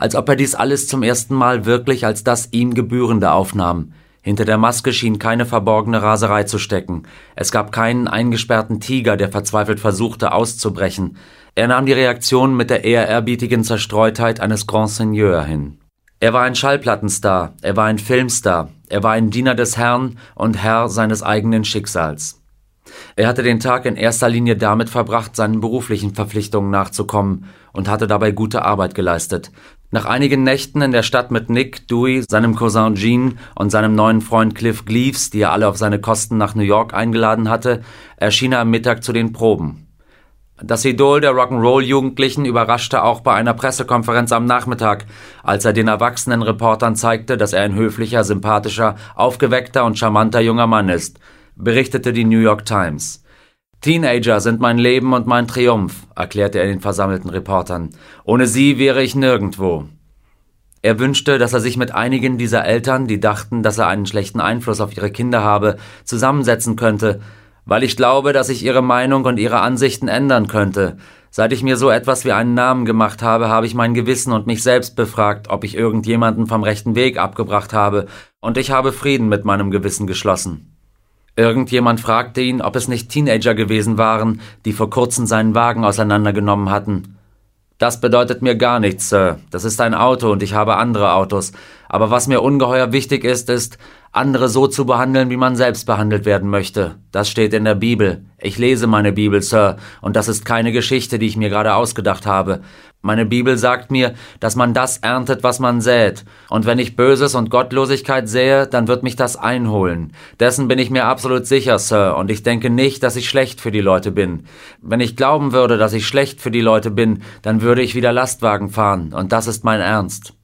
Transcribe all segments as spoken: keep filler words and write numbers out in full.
als ob er dies alles zum ersten Mal wirklich als das ihm Gebührende aufnahm. Hinter der Maske schien keine verborgene Raserei zu stecken. Es gab keinen eingesperrten Tiger, der verzweifelt versuchte, auszubrechen. Er nahm die Reaktion mit der ehrerbietigen Zerstreutheit eines Grand Seigneur hin. Er war ein Schallplattenstar, er war ein Filmstar, er war ein Diener des Herrn und Herr seines eigenen Schicksals. Er hatte den Tag in erster Linie damit verbracht, seinen beruflichen Verpflichtungen nachzukommen und hatte dabei gute Arbeit geleistet. Nach einigen Nächten in der Stadt mit Nick, Dewey, seinem Cousin Gene und seinem neuen Freund Cliff Gleaves, die er alle auf seine Kosten nach New York eingeladen hatte, erschien er am Mittag zu den Proben. Das Idol der Rock'n'Roll-Jugendlichen überraschte auch bei einer Pressekonferenz am Nachmittag, als er den erwachsenen Reportern zeigte, dass er ein höflicher, sympathischer, aufgeweckter und charmanter junger Mann ist, berichtete die New York Times. »Teenager sind mein Leben und mein Triumph«, erklärte er den versammelten Reportern. »Ohne sie wäre ich nirgendwo.« Er wünschte, dass er sich mit einigen dieser Eltern, die dachten, dass er einen schlechten Einfluss auf ihre Kinder habe, zusammensetzen könnte, weil ich glaube, dass ich ihre Meinung und ihre Ansichten ändern könnte. Seit ich mir so etwas wie einen Namen gemacht habe, habe ich mein Gewissen und mich selbst befragt, ob ich irgendjemanden vom rechten Weg abgebracht habe, und ich habe Frieden mit meinem Gewissen geschlossen. Irgendjemand fragte ihn, ob es nicht Teenager gewesen waren, die vor kurzem seinen Wagen auseinandergenommen hatten. »Das bedeutet mir gar nichts, Sir. Das ist ein Auto und ich habe andere Autos. Aber was mir ungeheuer wichtig ist, ist, andere so zu behandeln, wie man selbst behandelt werden möchte. Das steht in der Bibel. Ich lese meine Bibel, Sir, und das ist keine Geschichte, die ich mir gerade ausgedacht habe. Meine Bibel sagt mir, dass man das erntet, was man sät. Und wenn ich Böses und Gottlosigkeit sähe, dann wird mich das einholen. Dessen bin ich mir absolut sicher, Sir, und ich denke nicht, dass ich schlecht für die Leute bin. Wenn ich glauben würde, dass ich schlecht für die Leute bin, dann würde ich wieder Lastwagen fahren, und das ist mein Ernst.«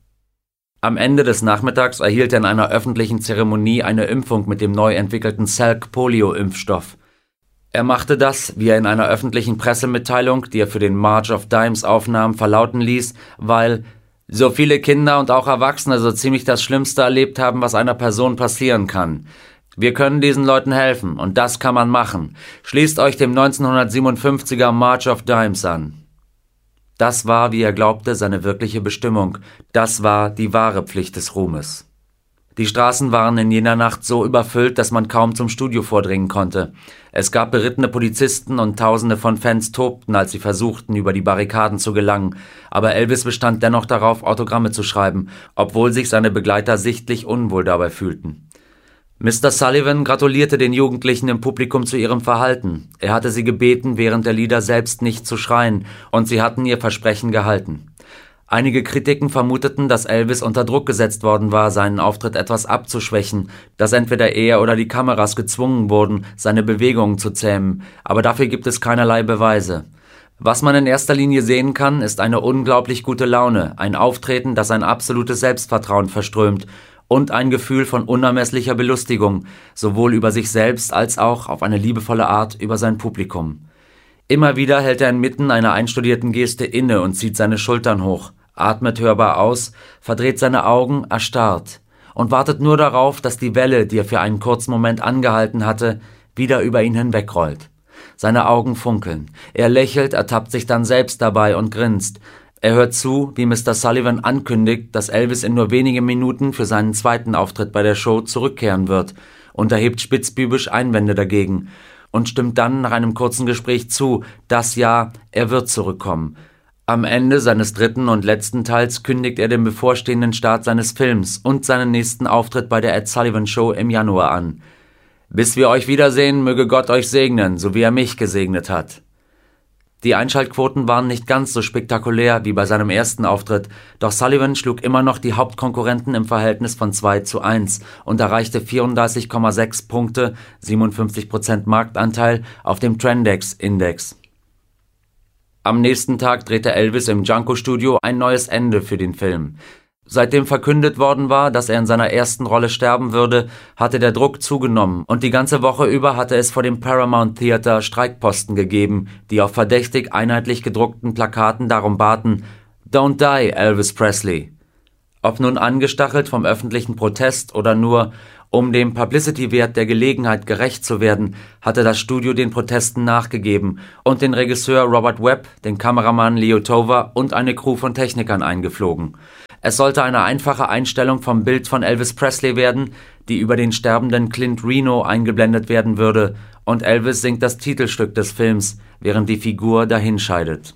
Am Ende des Nachmittags erhielt er in einer öffentlichen Zeremonie eine Impfung mit dem neu entwickelten Salk-Polio-Impfstoff. Er machte das, wie er in einer öffentlichen Pressemitteilung, die er für den March of Dimes aufnahm, verlauten ließ, weil so viele Kinder und auch Erwachsene so ziemlich das Schlimmste erlebt haben, was einer Person passieren kann. Wir können diesen Leuten helfen, und das kann man machen. Schließt euch dem neunzehnhundertsiebenundfünfziger March of Dimes an. Das war, wie er glaubte, seine wirkliche Bestimmung. Das war die wahre Pflicht des Ruhmes. Die Straßen waren in jener Nacht so überfüllt, dass man kaum zum Studio vordringen konnte. Es gab berittene Polizisten und Tausende von Fans tobten, als sie versuchten, über die Barrikaden zu gelangen. Aber Elvis bestand dennoch darauf, Autogramme zu schreiben, obwohl sich seine Begleiter sichtlich unwohl dabei fühlten. Mister Sullivan gratulierte den Jugendlichen im Publikum zu ihrem Verhalten. Er hatte sie gebeten, während der Lieder selbst nicht zu schreien, und sie hatten ihr Versprechen gehalten. Einige Kritiken vermuteten, dass Elvis unter Druck gesetzt worden war, seinen Auftritt etwas abzuschwächen, dass entweder er oder die Kameras gezwungen wurden, seine Bewegungen zu zähmen, aber dafür gibt es keinerlei Beweise. Was man in erster Linie sehen kann, ist eine unglaublich gute Laune, ein Auftreten, das ein absolutes Selbstvertrauen verströmt, und ein Gefühl von unermesslicher Belustigung, sowohl über sich selbst als auch auf eine liebevolle Art über sein Publikum. Immer wieder hält er inmitten einer einstudierten Geste inne und zieht seine Schultern hoch, atmet hörbar aus, verdreht seine Augen, erstarrt und wartet nur darauf, dass die Welle, die er für einen kurzen Moment angehalten hatte, wieder über ihn hinwegrollt. Seine Augen funkeln. Er lächelt, ertappt sich dann selbst dabei und grinst. Er hört zu, wie Mister Sullivan ankündigt, dass Elvis in nur wenigen Minuten für seinen zweiten Auftritt bei der Show zurückkehren wird, und erhebt spitzbübisch Einwände dagegen und stimmt dann nach einem kurzen Gespräch zu, dass ja, er wird zurückkommen. Am Ende seines dritten und letzten Teils kündigt er den bevorstehenden Start seines Films und seinen nächsten Auftritt bei der Ed Sullivan Show im Januar an. »Bis wir euch wiedersehen, möge Gott euch segnen, so wie er mich gesegnet hat.« Die Einschaltquoten waren nicht ganz so spektakulär wie bei seinem ersten Auftritt, doch Sullivan schlug immer noch die Hauptkonkurrenten im Verhältnis von zwei zu eins und erreichte vierunddreißig Komma sechs Punkte, siebenundfünfzig Prozent Marktanteil, auf dem Trendex-Index. Am nächsten Tag drehte Elvis im Junko-Studio ein neues Ende für den Film. Seitdem verkündet worden war, dass er in seiner ersten Rolle sterben würde, hatte der Druck zugenommen, und die ganze Woche über hatte es vor dem Paramount Theater Streikposten gegeben, die auf verdächtig einheitlich gedruckten Plakaten darum baten: »Don't die, Elvis Presley.« Ob nun angestachelt vom öffentlichen Protest oder nur, um dem Publicity-Wert der Gelegenheit gerecht zu werden, hatte das Studio den Protesten nachgegeben und den Regisseur Robert Webb, den Kameramann Leo Tover und eine Crew von Technikern eingeflogen. Es sollte eine einfache Einstellung vom Bild von Elvis Presley werden, die über den sterbenden Clint Reno eingeblendet werden würde, und Elvis singt das Titelstück des Films, während die Figur dahinscheidet.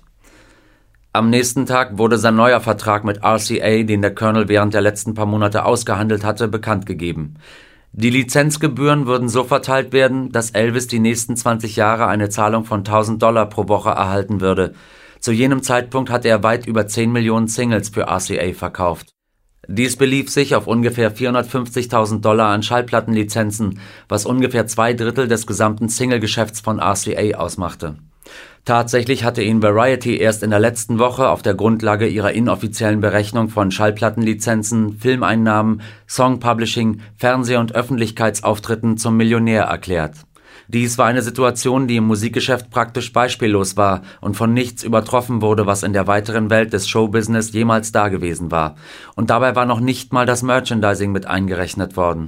Am nächsten Tag wurde sein neuer Vertrag mit R C A, den der Colonel während der letzten paar Monate ausgehandelt hatte, bekannt gegeben. Die Lizenzgebühren würden so verteilt werden, dass Elvis die nächsten zwanzig Jahre eine Zahlung von tausend Dollar pro Woche erhalten würde. Zu jenem Zeitpunkt hatte er weit über zehn Millionen Singles für R C A verkauft. Dies belief sich auf ungefähr vierhundertfünfzigtausend Dollar an Schallplattenlizenzen, was ungefähr zwei Drittel des gesamten Single-Geschäfts von R C A ausmachte. Tatsächlich hatte ihn Variety erst in der letzten Woche auf der Grundlage ihrer inoffiziellen Berechnung von Schallplattenlizenzen, Filmeinnahmen, Songpublishing, Fernseh- und Öffentlichkeitsauftritten zum Millionär erklärt. Dies war eine Situation, die im Musikgeschäft praktisch beispiellos war und von nichts übertroffen wurde, was in der weiteren Welt des Showbusiness jemals dagewesen war. Und dabei war noch nicht mal das Merchandising mit eingerechnet worden.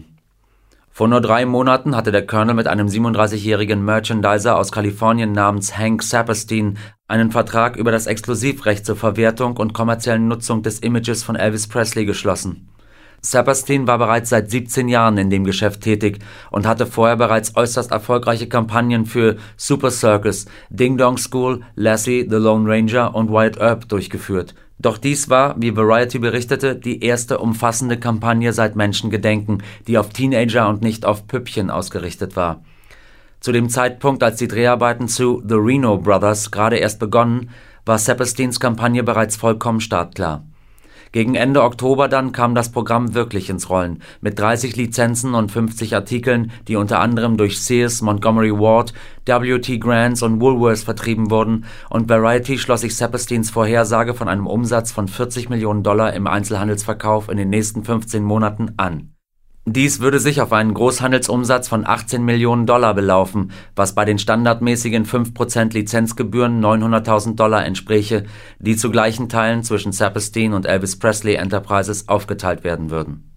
Vor nur drei Monaten hatte der Colonel mit einem siebenunddreißigjährigen Merchandiser aus Kalifornien namens Hank Saperstein einen Vertrag über das Exklusivrecht zur Verwertung und kommerziellen Nutzung des Images von Elvis Presley geschlossen. Saperstein war bereits seit siebzehn Jahren in dem Geschäft tätig und hatte vorher bereits äußerst erfolgreiche Kampagnen für Super Circus, Ding Dong School, Lassie, The Lone Ranger und Wyatt Earp durchgeführt. Doch dies war, wie Variety berichtete, die erste umfassende Kampagne seit Menschengedenken, die auf Teenager und nicht auf Püppchen ausgerichtet war. Zu dem Zeitpunkt, als die Dreharbeiten zu The Reno Brothers gerade erst begonnen, war Sapersteins Kampagne bereits vollkommen startklar. Gegen Ende Oktober dann kam das Programm wirklich ins Rollen, mit dreißig Lizenzen und fünfzig Artikeln, die unter anderem durch Sears, Montgomery Ward, W T Grants und Woolworths vertrieben wurden, und Variety schloss sich Sapersteins Vorhersage von einem Umsatz von vierzig Millionen Dollar im Einzelhandelsverkauf in den nächsten fünfzehn Monaten an. Dies würde sich auf einen Großhandelsumsatz von achtzehn Millionen Dollar belaufen, was bei den standardmäßigen fünf Prozent Lizenzgebühren neunhunderttausend Dollar entspräche, die zu gleichen Teilen zwischen Saperstein und Elvis Presley Enterprises aufgeteilt werden würden.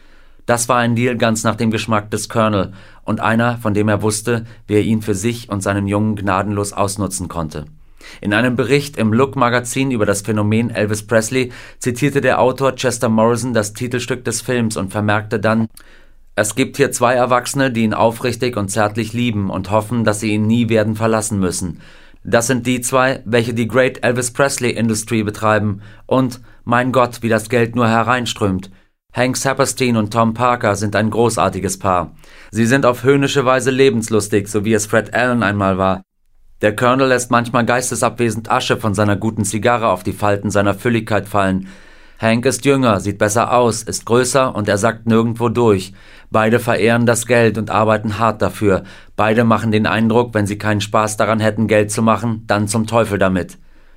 Das war ein Deal ganz nach dem Geschmack des Colonel und einer, von dem er wusste, wie er ihn für sich und seinen Jungen gnadenlos ausnutzen konnte. In einem Bericht im Look-Magazin über das Phänomen Elvis Presley zitierte der Autor Chester Morrison das Titelstück des Films und vermerkte dann: Es gibt hier zwei Erwachsene, die ihn aufrichtig und zärtlich lieben und hoffen, dass sie ihn nie werden verlassen müssen. Das sind die zwei, welche die Great Elvis Presley Industry betreiben und, mein Gott, wie das Geld nur hereinströmt. Hank Saperstein und Tom Parker sind ein großartiges Paar. Sie sind auf höhnische Weise lebenslustig, so wie es Fred Allen einmal war. Der Colonel lässt manchmal geistesabwesend Asche von seiner guten Zigarre auf die Falten seiner Fülligkeit fallen. Hank ist jünger, sieht besser aus, ist größer und er sackt nirgendwo durch. Beide verehren das Geld und arbeiten hart dafür. Beide machen den Eindruck, wenn sie keinen Spaß daran hätten, Geld zu machen, dann zum Teufel damit.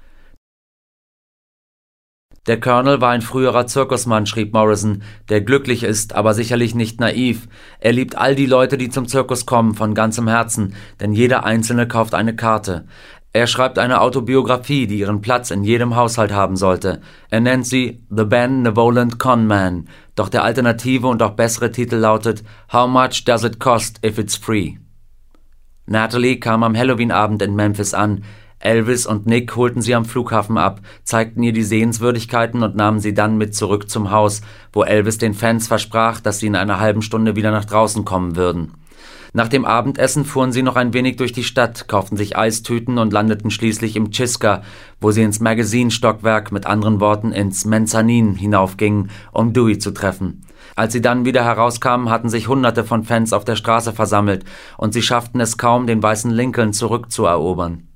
Der Colonel war ein früherer Zirkusmann, schrieb Morrison, der glücklich ist, aber sicherlich nicht naiv. Er liebt all die Leute, die zum Zirkus kommen, von ganzem Herzen, denn jeder Einzelne kauft eine Karte. Er schreibt eine Autobiografie, die ihren Platz in jedem Haushalt haben sollte. Er nennt sie The Benevolent Con Man, doch der alternative und auch bessere Titel lautet How Much Does It Cost If It's Free? Natalie kam am Halloween-Abend in Memphis an. Elvis und Nick holten sie am Flughafen ab, zeigten ihr die Sehenswürdigkeiten und nahmen sie dann mit zurück zum Haus, wo Elvis den Fans versprach, dass sie in einer halben Stunde wieder nach draußen kommen würden. Nach dem Abendessen fuhren sie noch ein wenig durch die Stadt, kauften sich Eistüten und landeten schließlich im Chisca, wo sie ins Magazine-Stockwerk, mit anderen Worten ins Mezzanin, hinaufgingen, um Dewey zu treffen. Als sie dann wieder herauskamen, hatten sich Hunderte von Fans auf der Straße versammelt und sie schafften es kaum, den weißen Lincoln zurückzuerobern.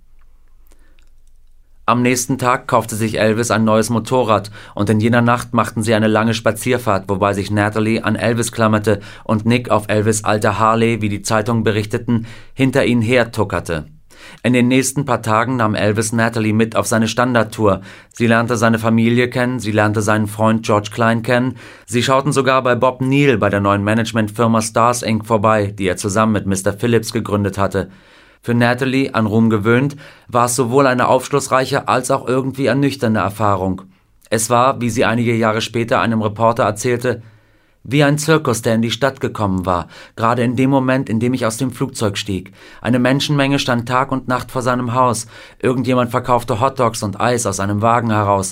Am nächsten Tag kaufte sich Elvis ein neues Motorrad und in jener Nacht machten sie eine lange Spazierfahrt, wobei sich Natalie an Elvis klammerte und Nick auf Elvis' alter Harley, wie die Zeitungen berichteten, hinter ihnen hertuckerte. In den nächsten paar Tagen nahm Elvis Natalie mit auf seine Standardtour. Sie lernte seine Familie kennen, sie lernte seinen Freund George Klein kennen. Sie schauten sogar bei Bob Neal bei der neuen Managementfirma Stars Incorporated vorbei, die er zusammen mit Mister Phillips gegründet hatte. Für Natalie, an Ruhm gewöhnt, war es sowohl eine aufschlussreiche als auch irgendwie ernüchternde Erfahrung. Es war, wie sie einige Jahre später einem Reporter erzählte, wie ein Zirkus, der in die Stadt gekommen war, gerade in dem Moment, in dem ich aus dem Flugzeug stieg. Eine Menschenmenge stand Tag und Nacht vor seinem Haus. Irgendjemand verkaufte Hotdogs und Eis aus einem Wagen heraus.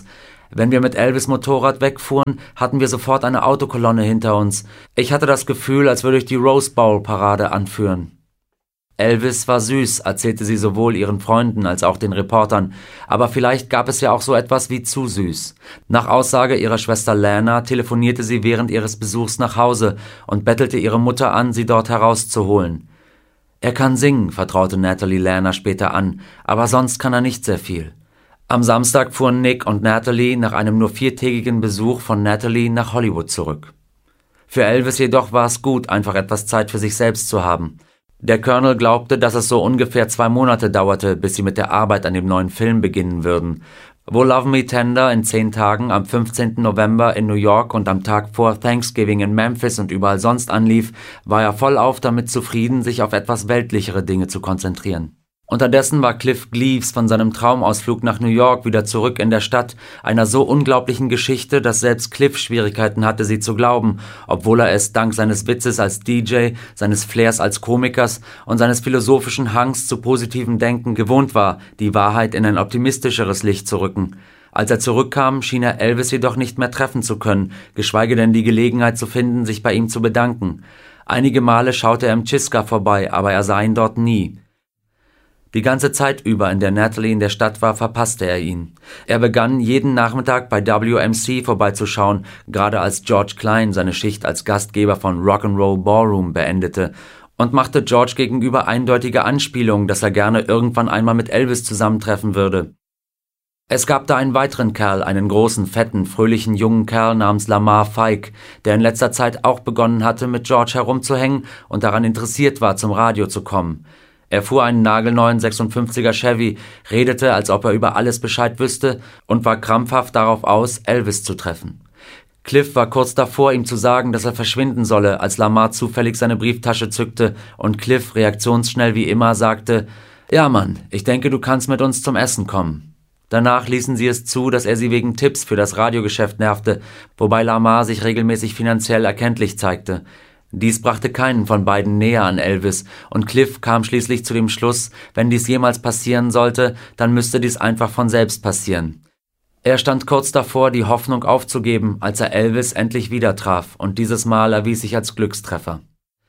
Wenn wir mit Elvis' Motorrad wegfuhren, hatten wir sofort eine Autokolonne hinter uns. Ich hatte das Gefühl, als würde ich die Rose Bowl-Parade anführen. Elvis war süß, erzählte sie sowohl ihren Freunden als auch den Reportern, aber vielleicht gab es ja auch so etwas wie zu süß. Nach Aussage ihrer Schwester Lana telefonierte sie während ihres Besuchs nach Hause und bettelte ihre Mutter an, sie dort herauszuholen. Er kann singen, vertraute Natalie Lana später an, aber sonst kann er nicht sehr viel. Am Samstag fuhren Nick und Natalie nach einem nur viertägigen Besuch von Natalie nach Hollywood zurück. Für Elvis jedoch war es gut, einfach etwas Zeit für sich selbst zu haben. Der Colonel glaubte, dass es so ungefähr zwei Monate dauerte, bis sie mit der Arbeit an dem neuen Film beginnen würden. Wo Love Me Tender in zehn Tagen am fünfzehnten November in New York und am Tag vor Thanksgiving in Memphis und überall sonst anlief, war er vollauf damit zufrieden, sich auf etwas weltlichere Dinge zu konzentrieren. Unterdessen war Cliff Gleaves von seinem Traumausflug nach New York wieder zurück in der Stadt, einer so unglaublichen Geschichte, dass selbst Cliff Schwierigkeiten hatte, sie zu glauben, obwohl er es dank seines Witzes als D J, seines Flairs als Komikers und seines philosophischen Hangs zu positivem Denken gewohnt war, die Wahrheit in ein optimistischeres Licht zu rücken. Als er zurückkam, schien er Elvis jedoch nicht mehr treffen zu können, geschweige denn die Gelegenheit zu finden, sich bei ihm zu bedanken. Einige Male schaute er im Chiska vorbei, aber er sah ihn dort nie. Die ganze Zeit über, in der Natalie in der Stadt war, verpasste er ihn. Er begann, jeden Nachmittag bei W M C vorbeizuschauen, gerade als George Klein seine Schicht als Gastgeber von Rock'n'Roll Ballroom beendete, und machte George gegenüber eindeutige Anspielungen, dass er gerne irgendwann einmal mit Elvis zusammentreffen würde. Es gab da einen weiteren Kerl, einen großen, fetten, fröhlichen jungen Kerl namens Lamar Fike, der in letzter Zeit auch begonnen hatte, mit George herumzuhängen und daran interessiert war, zum Radio zu kommen. Er fuhr einen nagelneuen sechsundfünfziger Chevy, redete, als ob er über alles Bescheid wüsste und war krampfhaft darauf aus, Elvis zu treffen. Cliff war kurz davor, ihm zu sagen, dass er verschwinden solle, als Lamar zufällig seine Brieftasche zückte und Cliff, reaktionsschnell wie immer, sagte: »Ja, Mann, ich denke, du kannst mit uns zum Essen kommen.« Danach ließen sie es zu, dass er sie wegen Tipps für das Radiogeschäft nervte, wobei Lamar sich regelmäßig finanziell erkenntlich zeigte. Dies brachte keinen von beiden näher an Elvis, und Cliff kam schließlich zu dem Schluss, wenn dies jemals passieren sollte, dann müsste dies einfach von selbst passieren. Er stand kurz davor, die Hoffnung aufzugeben, als er Elvis endlich wieder traf, und dieses Mal erwies sich als Glückstreffer.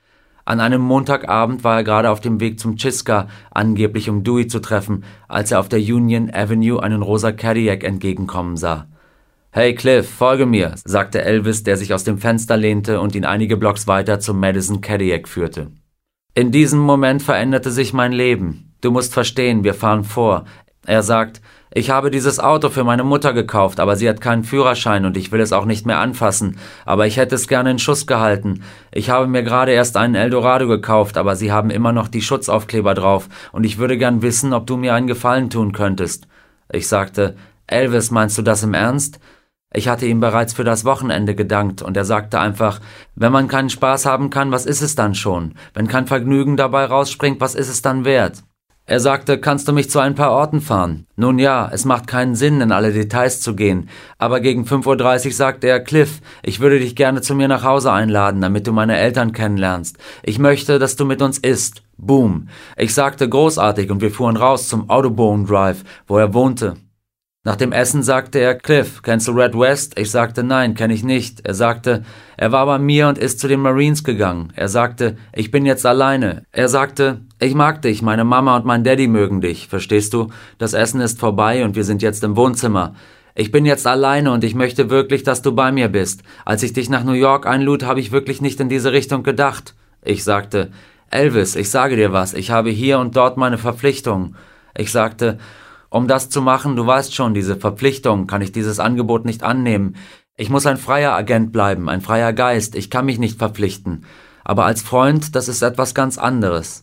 An einem Montagabend war er gerade auf dem Weg zum Chiska, angeblich um Dewey zu treffen, als er auf der Union Avenue einen rosa Cadillac entgegenkommen sah. »Hey Cliff, folge mir«, sagte Elvis, der sich aus dem Fenster lehnte und ihn einige Blocks weiter zum Madison Cadillac führte. »In diesem Moment veränderte sich mein Leben. Du musst verstehen, wir fahren vor. Er sagt, ich habe dieses Auto für meine Mutter gekauft, aber sie hat keinen Führerschein und ich will es auch nicht mehr anfassen, aber ich hätte es gerne in Schuss gehalten. Ich habe mir gerade erst einen Eldorado gekauft, aber sie haben immer noch die Schutzaufkleber drauf und ich würde gern wissen, ob du mir einen Gefallen tun könntest.« Ich sagte, »Elvis, meinst du das im Ernst?« Ich hatte ihm bereits für das Wochenende gedankt und er sagte einfach, wenn man keinen Spaß haben kann, was ist es dann schon? Wenn kein Vergnügen dabei rausspringt, was ist es dann wert? Er sagte, kannst du mich zu ein paar Orten fahren? Nun ja, es macht keinen Sinn, in alle Details zu gehen, aber gegen fünf Uhr dreißig sagte er, Cliff, ich würde dich gerne zu mir nach Hause einladen, damit du meine Eltern kennenlernst. Ich möchte, dass du mit uns isst. Boom. Ich sagte, großartig, und wir fuhren raus zum Audubon Drive, wo er wohnte. Nach dem Essen sagte er, Cliff, kennst du Red West? Ich sagte, nein, kenne ich nicht. Er sagte, er war bei mir und ist zu den Marines gegangen. Er sagte, ich bin jetzt alleine. Er sagte, ich mag dich, meine Mama und mein Daddy mögen dich. Verstehst du? Das Essen ist vorbei und wir sind jetzt im Wohnzimmer. Ich bin jetzt alleine und ich möchte wirklich, dass du bei mir bist. Als ich dich nach New York einlud, habe ich wirklich nicht in diese Richtung gedacht. Ich sagte, Elvis, ich sage dir was, ich habe hier und dort meine Verpflichtungen. Ich sagte, um das zu machen, du weißt schon, diese Verpflichtung, kann ich dieses Angebot nicht annehmen. Ich muss ein freier Agent bleiben, ein freier Geist, ich kann mich nicht verpflichten. Aber als Freund, das ist etwas ganz anderes.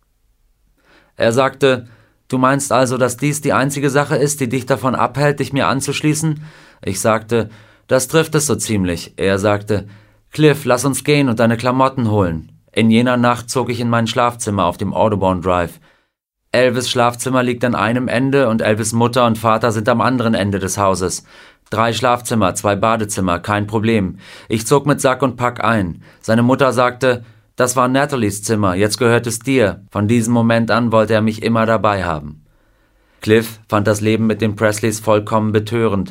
Er sagte, du meinst also, dass dies die einzige Sache ist, die dich davon abhält, dich mir anzuschließen? Ich sagte, das trifft es so ziemlich. Er sagte, Cliff, lass uns gehen und deine Klamotten holen. In jener Nacht zog ich in mein Schlafzimmer auf dem Audubon Drive. Elvis' Schlafzimmer liegt an einem Ende und Elvis' Mutter und Vater sind am anderen Ende des Hauses. Drei Schlafzimmer, zwei Badezimmer, kein Problem. Ich zog mit Sack und Pack ein. Seine Mutter sagte, das war Nathalies Zimmer, jetzt gehört es dir. Von diesem Moment an wollte er mich immer dabei haben. Cliff fand das Leben mit den Presleys vollkommen betörend.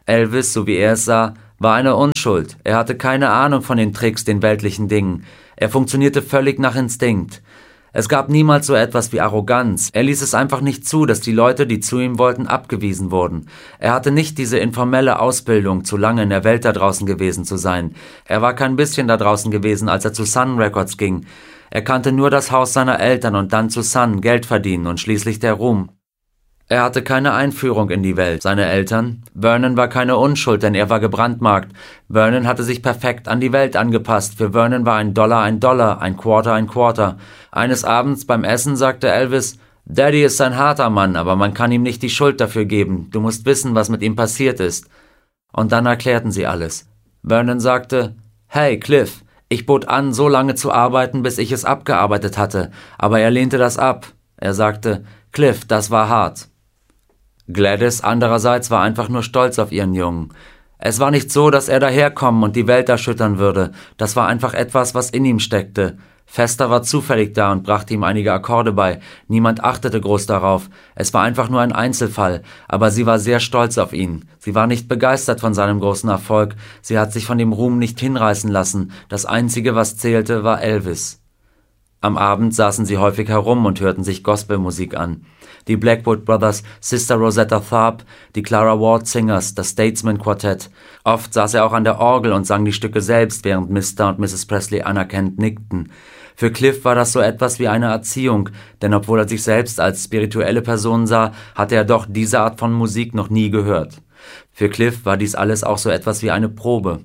Elvis, so wie er es sah, war eine Unschuld. Er hatte keine Ahnung von den Tricks, den weltlichen Dingen. Er funktionierte völlig nach Instinkt. Es gab niemals so etwas wie Arroganz. Er ließ es einfach nicht zu, dass die Leute, die zu ihm wollten, abgewiesen wurden. Er hatte nicht diese informelle Ausbildung, zu lange in der Welt da draußen gewesen zu sein. Er war kein bisschen da draußen gewesen, als er zu Sun Records ging. Er kannte nur das Haus seiner Eltern und dann zu Sun, Geld verdienen und schließlich der Ruhm. Er hatte keine Einführung in die Welt. Seine Eltern? Vernon war keine Unschuld, denn er war gebrandmarkt. Vernon hatte sich perfekt an die Welt angepasst. Für Vernon war ein Dollar ein Dollar, ein Quarter ein Quarter. Eines Abends beim Essen sagte Elvis, »Daddy ist ein harter Mann, aber man kann ihm nicht die Schuld dafür geben. Du musst wissen, was mit ihm passiert ist.« Und dann erklärten sie alles. Vernon sagte, »Hey, Cliff, ich bot an, so lange zu arbeiten, bis ich es abgearbeitet hatte. Aber er lehnte das ab.« Er sagte, »Cliff, das war hart.« Gladys andererseits war einfach nur stolz auf ihren Jungen. Es war nicht so, dass er daherkommen und die Welt erschüttern würde. Das war einfach etwas, was in ihm steckte. Fester war zufällig da und brachte ihm einige Akkorde bei. Niemand achtete groß darauf. Es war einfach nur ein Einzelfall, aber sie war sehr stolz auf ihn. Sie war nicht begeistert von seinem großen Erfolg. Sie hat sich von dem Ruhm nicht hinreißen lassen. Das Einzige, was zählte, war Elvis. Am Abend saßen sie häufig herum und hörten sich Gospelmusik an. Die Blackwood Brothers, Sister Rosetta Tharpe, die Clara Ward Singers, das Statesman Quartett. Oft saß er auch an der Orgel und sang die Stücke selbst, während Mister und Misses Presley anerkennend nickten. Für Cliff war das so etwas wie eine Erziehung, denn obwohl er sich selbst als spirituelle Person sah, hatte er doch diese Art von Musik noch nie gehört. Für Cliff war dies alles auch so etwas wie eine Probe.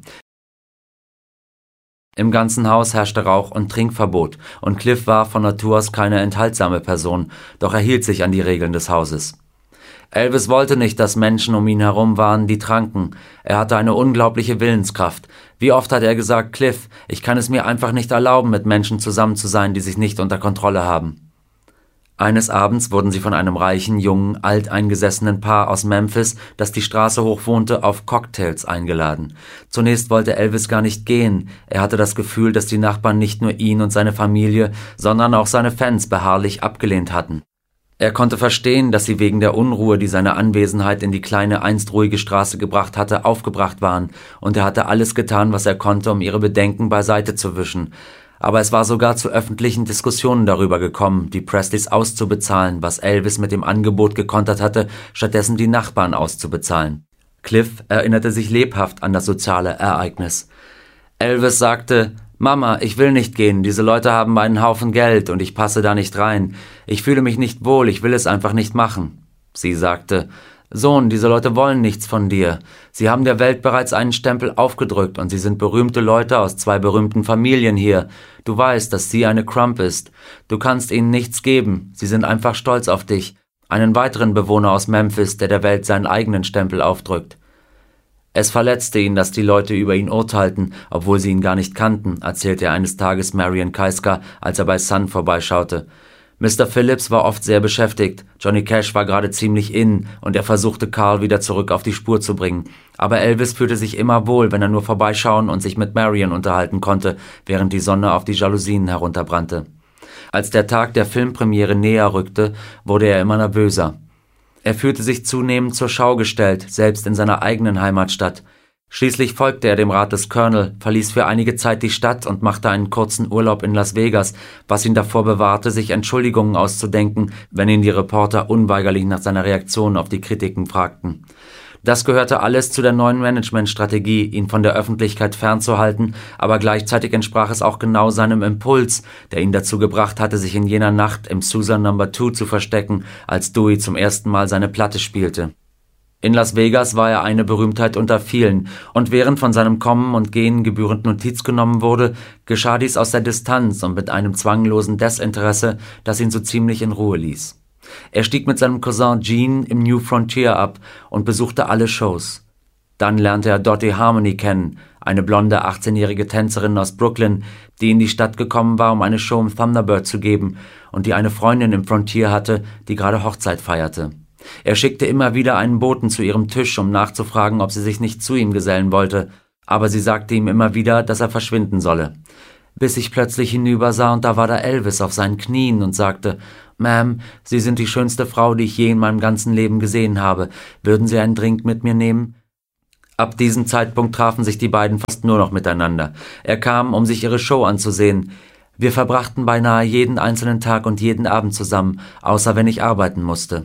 Im ganzen Haus herrschte Rauch- und Trinkverbot, und Cliff war von Natur aus keine enthaltsame Person, doch er hielt sich an die Regeln des Hauses. Elvis wollte nicht, dass Menschen um ihn herum waren, die tranken. Er hatte eine unglaubliche Willenskraft. Wie oft hat er gesagt, Cliff, ich kann es mir einfach nicht erlauben, mit Menschen zusammen zu sein, die sich nicht unter Kontrolle haben. Eines Abends wurden sie von einem reichen, jungen, alteingesessenen Paar aus Memphis, das die Straße hoch wohnte, auf Cocktails eingeladen. Zunächst wollte Elvis gar nicht gehen. Er hatte das Gefühl, dass die Nachbarn nicht nur ihn und seine Familie, sondern auch seine Fans beharrlich abgelehnt hatten. Er konnte verstehen, dass sie wegen der Unruhe, die seine Anwesenheit in die kleine, einst ruhige Straße gebracht hatte, aufgebracht waren, und er hatte alles getan, was er konnte, um ihre Bedenken beiseite zu wischen. Aber es war sogar zu öffentlichen Diskussionen darüber gekommen, die Presleys auszubezahlen, was Elvis mit dem Angebot gekontert hatte, stattdessen die Nachbarn auszubezahlen. Cliff erinnerte sich lebhaft an das soziale Ereignis. Elvis sagte, »Mama, ich will nicht gehen, diese Leute haben einen Haufen Geld und ich passe da nicht rein. Ich fühle mich nicht wohl, ich will es einfach nicht machen.« Sie sagte, »Sohn, diese Leute wollen nichts von dir. Sie haben der Welt bereits einen Stempel aufgedrückt und sie sind berühmte Leute aus zwei berühmten Familien hier. Du weißt, dass sie eine Crump ist. Du kannst ihnen nichts geben. Sie sind einfach stolz auf dich. Einen weiteren Bewohner aus Memphis, der der Welt seinen eigenen Stempel aufdrückt.« Es verletzte ihn, dass die Leute über ihn urteilten, obwohl sie ihn gar nicht kannten, erzählte er eines Tages Marion Keiska, als er bei Sun vorbeischaute. Mister Phillips war oft sehr beschäftigt, Johnny Cash war gerade ziemlich in und er versuchte Carl wieder zurück auf die Spur zu bringen. Aber Elvis fühlte sich immer wohl, wenn er nur vorbeischauen und sich mit Marion unterhalten konnte, während die Sonne auf die Jalousien herunterbrannte. Als der Tag der Filmpremiere näher rückte, wurde er immer nervöser. Er fühlte sich zunehmend zur Schau gestellt, selbst in seiner eigenen Heimatstadt. Schließlich folgte er dem Rat des Colonel, verließ für einige Zeit die Stadt und machte einen kurzen Urlaub in Las Vegas, was ihn davor bewahrte, sich Entschuldigungen auszudenken, wenn ihn die Reporter unweigerlich nach seiner Reaktion auf die Kritiken fragten. Das gehörte alles zu der neuen Managementstrategie, ihn von der Öffentlichkeit fernzuhalten, aber gleichzeitig entsprach es auch genau seinem Impuls, der ihn dazu gebracht hatte, sich in jener Nacht im Susan Number Two zu verstecken, als Dewey zum ersten Mal seine Platte spielte. In Las Vegas war er eine Berühmtheit unter vielen, und während von seinem Kommen und Gehen gebührend Notiz genommen wurde, geschah dies aus der Distanz und mit einem zwanglosen Desinteresse, das ihn so ziemlich in Ruhe ließ. Er stieg mit seinem Cousin Gene im New Frontier ab und besuchte alle Shows. Dann lernte er Dottie Harmony kennen, eine blonde achtzehnjährige Tänzerin aus Brooklyn, die in die Stadt gekommen war, um eine Show im Thunderbird zu geben und die eine Freundin im Frontier hatte, die gerade Hochzeit feierte. Er schickte immer wieder einen Boten zu ihrem Tisch, um nachzufragen, ob sie sich nicht zu ihm gesellen wollte, aber sie sagte ihm immer wieder, dass er verschwinden solle. Bis ich plötzlich hinübersah und da war da Elvis auf seinen Knien und sagte, »Ma'am, Sie sind die schönste Frau, die ich je in meinem ganzen Leben gesehen habe. Würden Sie einen Drink mit mir nehmen?« Ab diesem Zeitpunkt trafen sich die beiden fast nur noch miteinander. Er kam, um sich ihre Show anzusehen. Wir verbrachten beinahe jeden einzelnen Tag und jeden Abend zusammen, außer wenn ich arbeiten musste.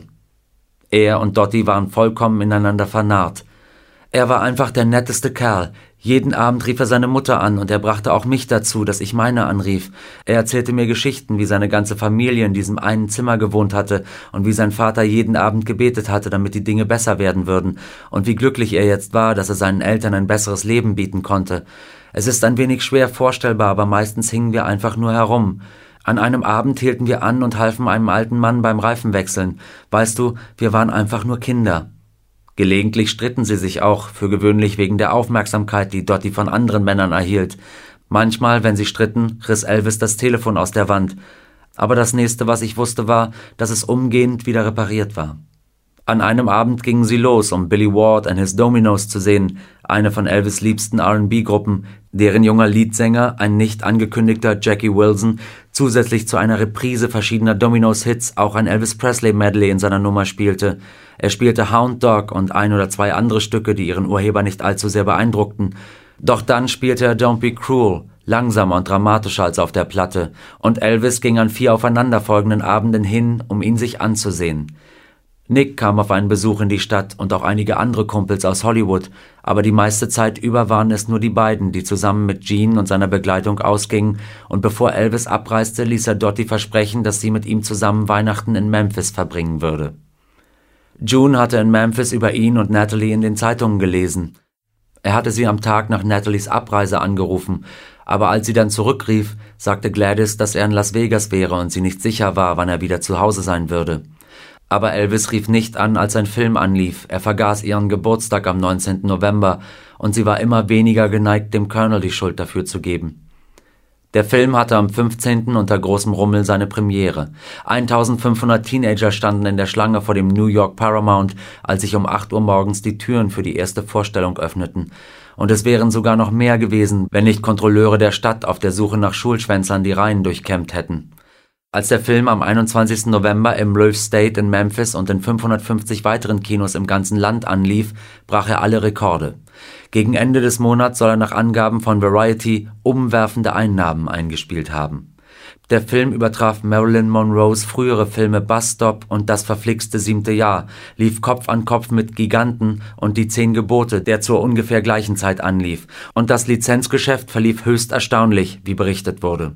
Er und Dottie waren vollkommen ineinander vernarrt. Er war einfach der netteste Kerl. Jeden Abend rief er seine Mutter an und er brachte auch mich dazu, dass ich meine anrief. Er erzählte mir Geschichten, wie seine ganze Familie in diesem einen Zimmer gewohnt hatte und wie sein Vater jeden Abend gebetet hatte, damit die Dinge besser werden würden und wie glücklich er jetzt war, dass er seinen Eltern ein besseres Leben bieten konnte. Es ist ein wenig schwer vorstellbar, aber meistens hingen wir einfach nur herum. An einem Abend hielten wir an und halfen einem alten Mann beim Reifenwechseln. Weißt du, wir waren einfach nur Kinder. Gelegentlich stritten sie sich auch, für gewöhnlich wegen der Aufmerksamkeit, die Dottie von anderen Männern erhielt. Manchmal, wenn sie stritten, riss Elvis das Telefon aus der Wand. Aber das nächste, was ich wusste, war, dass es umgehend wieder repariert war. An einem Abend gingen sie los, um Billy Ward and His Dominos zu sehen, eine von Elvis' liebsten R and B-Gruppen, deren junger Leadsänger, ein nicht angekündigter Jackie Wilson, zusätzlich zu einer Reprise verschiedener Dominos-Hits auch ein Elvis Presley-Medley in seiner Nummer spielte. Er spielte Hound Dog und ein oder zwei andere Stücke, die ihren Urheber nicht allzu sehr beeindruckten. Doch dann spielte er Don't Be Cruel, langsamer und dramatischer als auf der Platte, und Elvis ging an vier aufeinanderfolgenden Abenden hin, um ihn sich anzusehen. Nick kam auf einen Besuch in die Stadt und auch einige andere Kumpels aus Hollywood, aber die meiste Zeit über waren es nur die beiden, die zusammen mit Gene und seiner Begleitung ausgingen, und bevor Elvis abreiste, ließ er Dottie versprechen, dass sie mit ihm zusammen Weihnachten in Memphis verbringen würde. June hatte in Memphis über ihn und Natalie in den Zeitungen gelesen. Er hatte sie am Tag nach Natalies Abreise angerufen, aber als sie dann zurückrief, sagte Gladys, dass er in Las Vegas wäre und sie nicht sicher war, wann er wieder zu Hause sein würde. Aber Elvis rief nicht an, als sein Film anlief. Er vergaß ihren Geburtstag am neunzehnten November und sie war immer weniger geneigt, dem Colonel die Schuld dafür zu geben. Der Film hatte am fünfzehnten unter großem Rummel seine Premiere. eintausendfünfhundert Teenager standen in der Schlange vor dem New York Paramount, als sich um acht Uhr morgens die Türen für die erste Vorstellung öffneten. Und es wären sogar noch mehr gewesen, wenn nicht Kontrolleure der Stadt auf der Suche nach Schulschwänzern die Reihen durchkämmt hätten. Als der Film am einundzwanzigsten November im Reef State in Memphis und in fünfhundertfünfzig weiteren Kinos im ganzen Land anlief, brach er alle Rekorde. Gegen Ende des Monats soll er nach Angaben von Variety umwerfende Einnahmen eingespielt haben. Der Film übertraf Marilyn Monroes frühere Filme Bus Stop und Das verflixte siebte Jahr, lief Kopf an Kopf mit Giganten und Die Zehn Gebote, der zur ungefähr gleichen Zeit anlief, und das Lizenzgeschäft verlief höchst erstaunlich, wie berichtet wurde.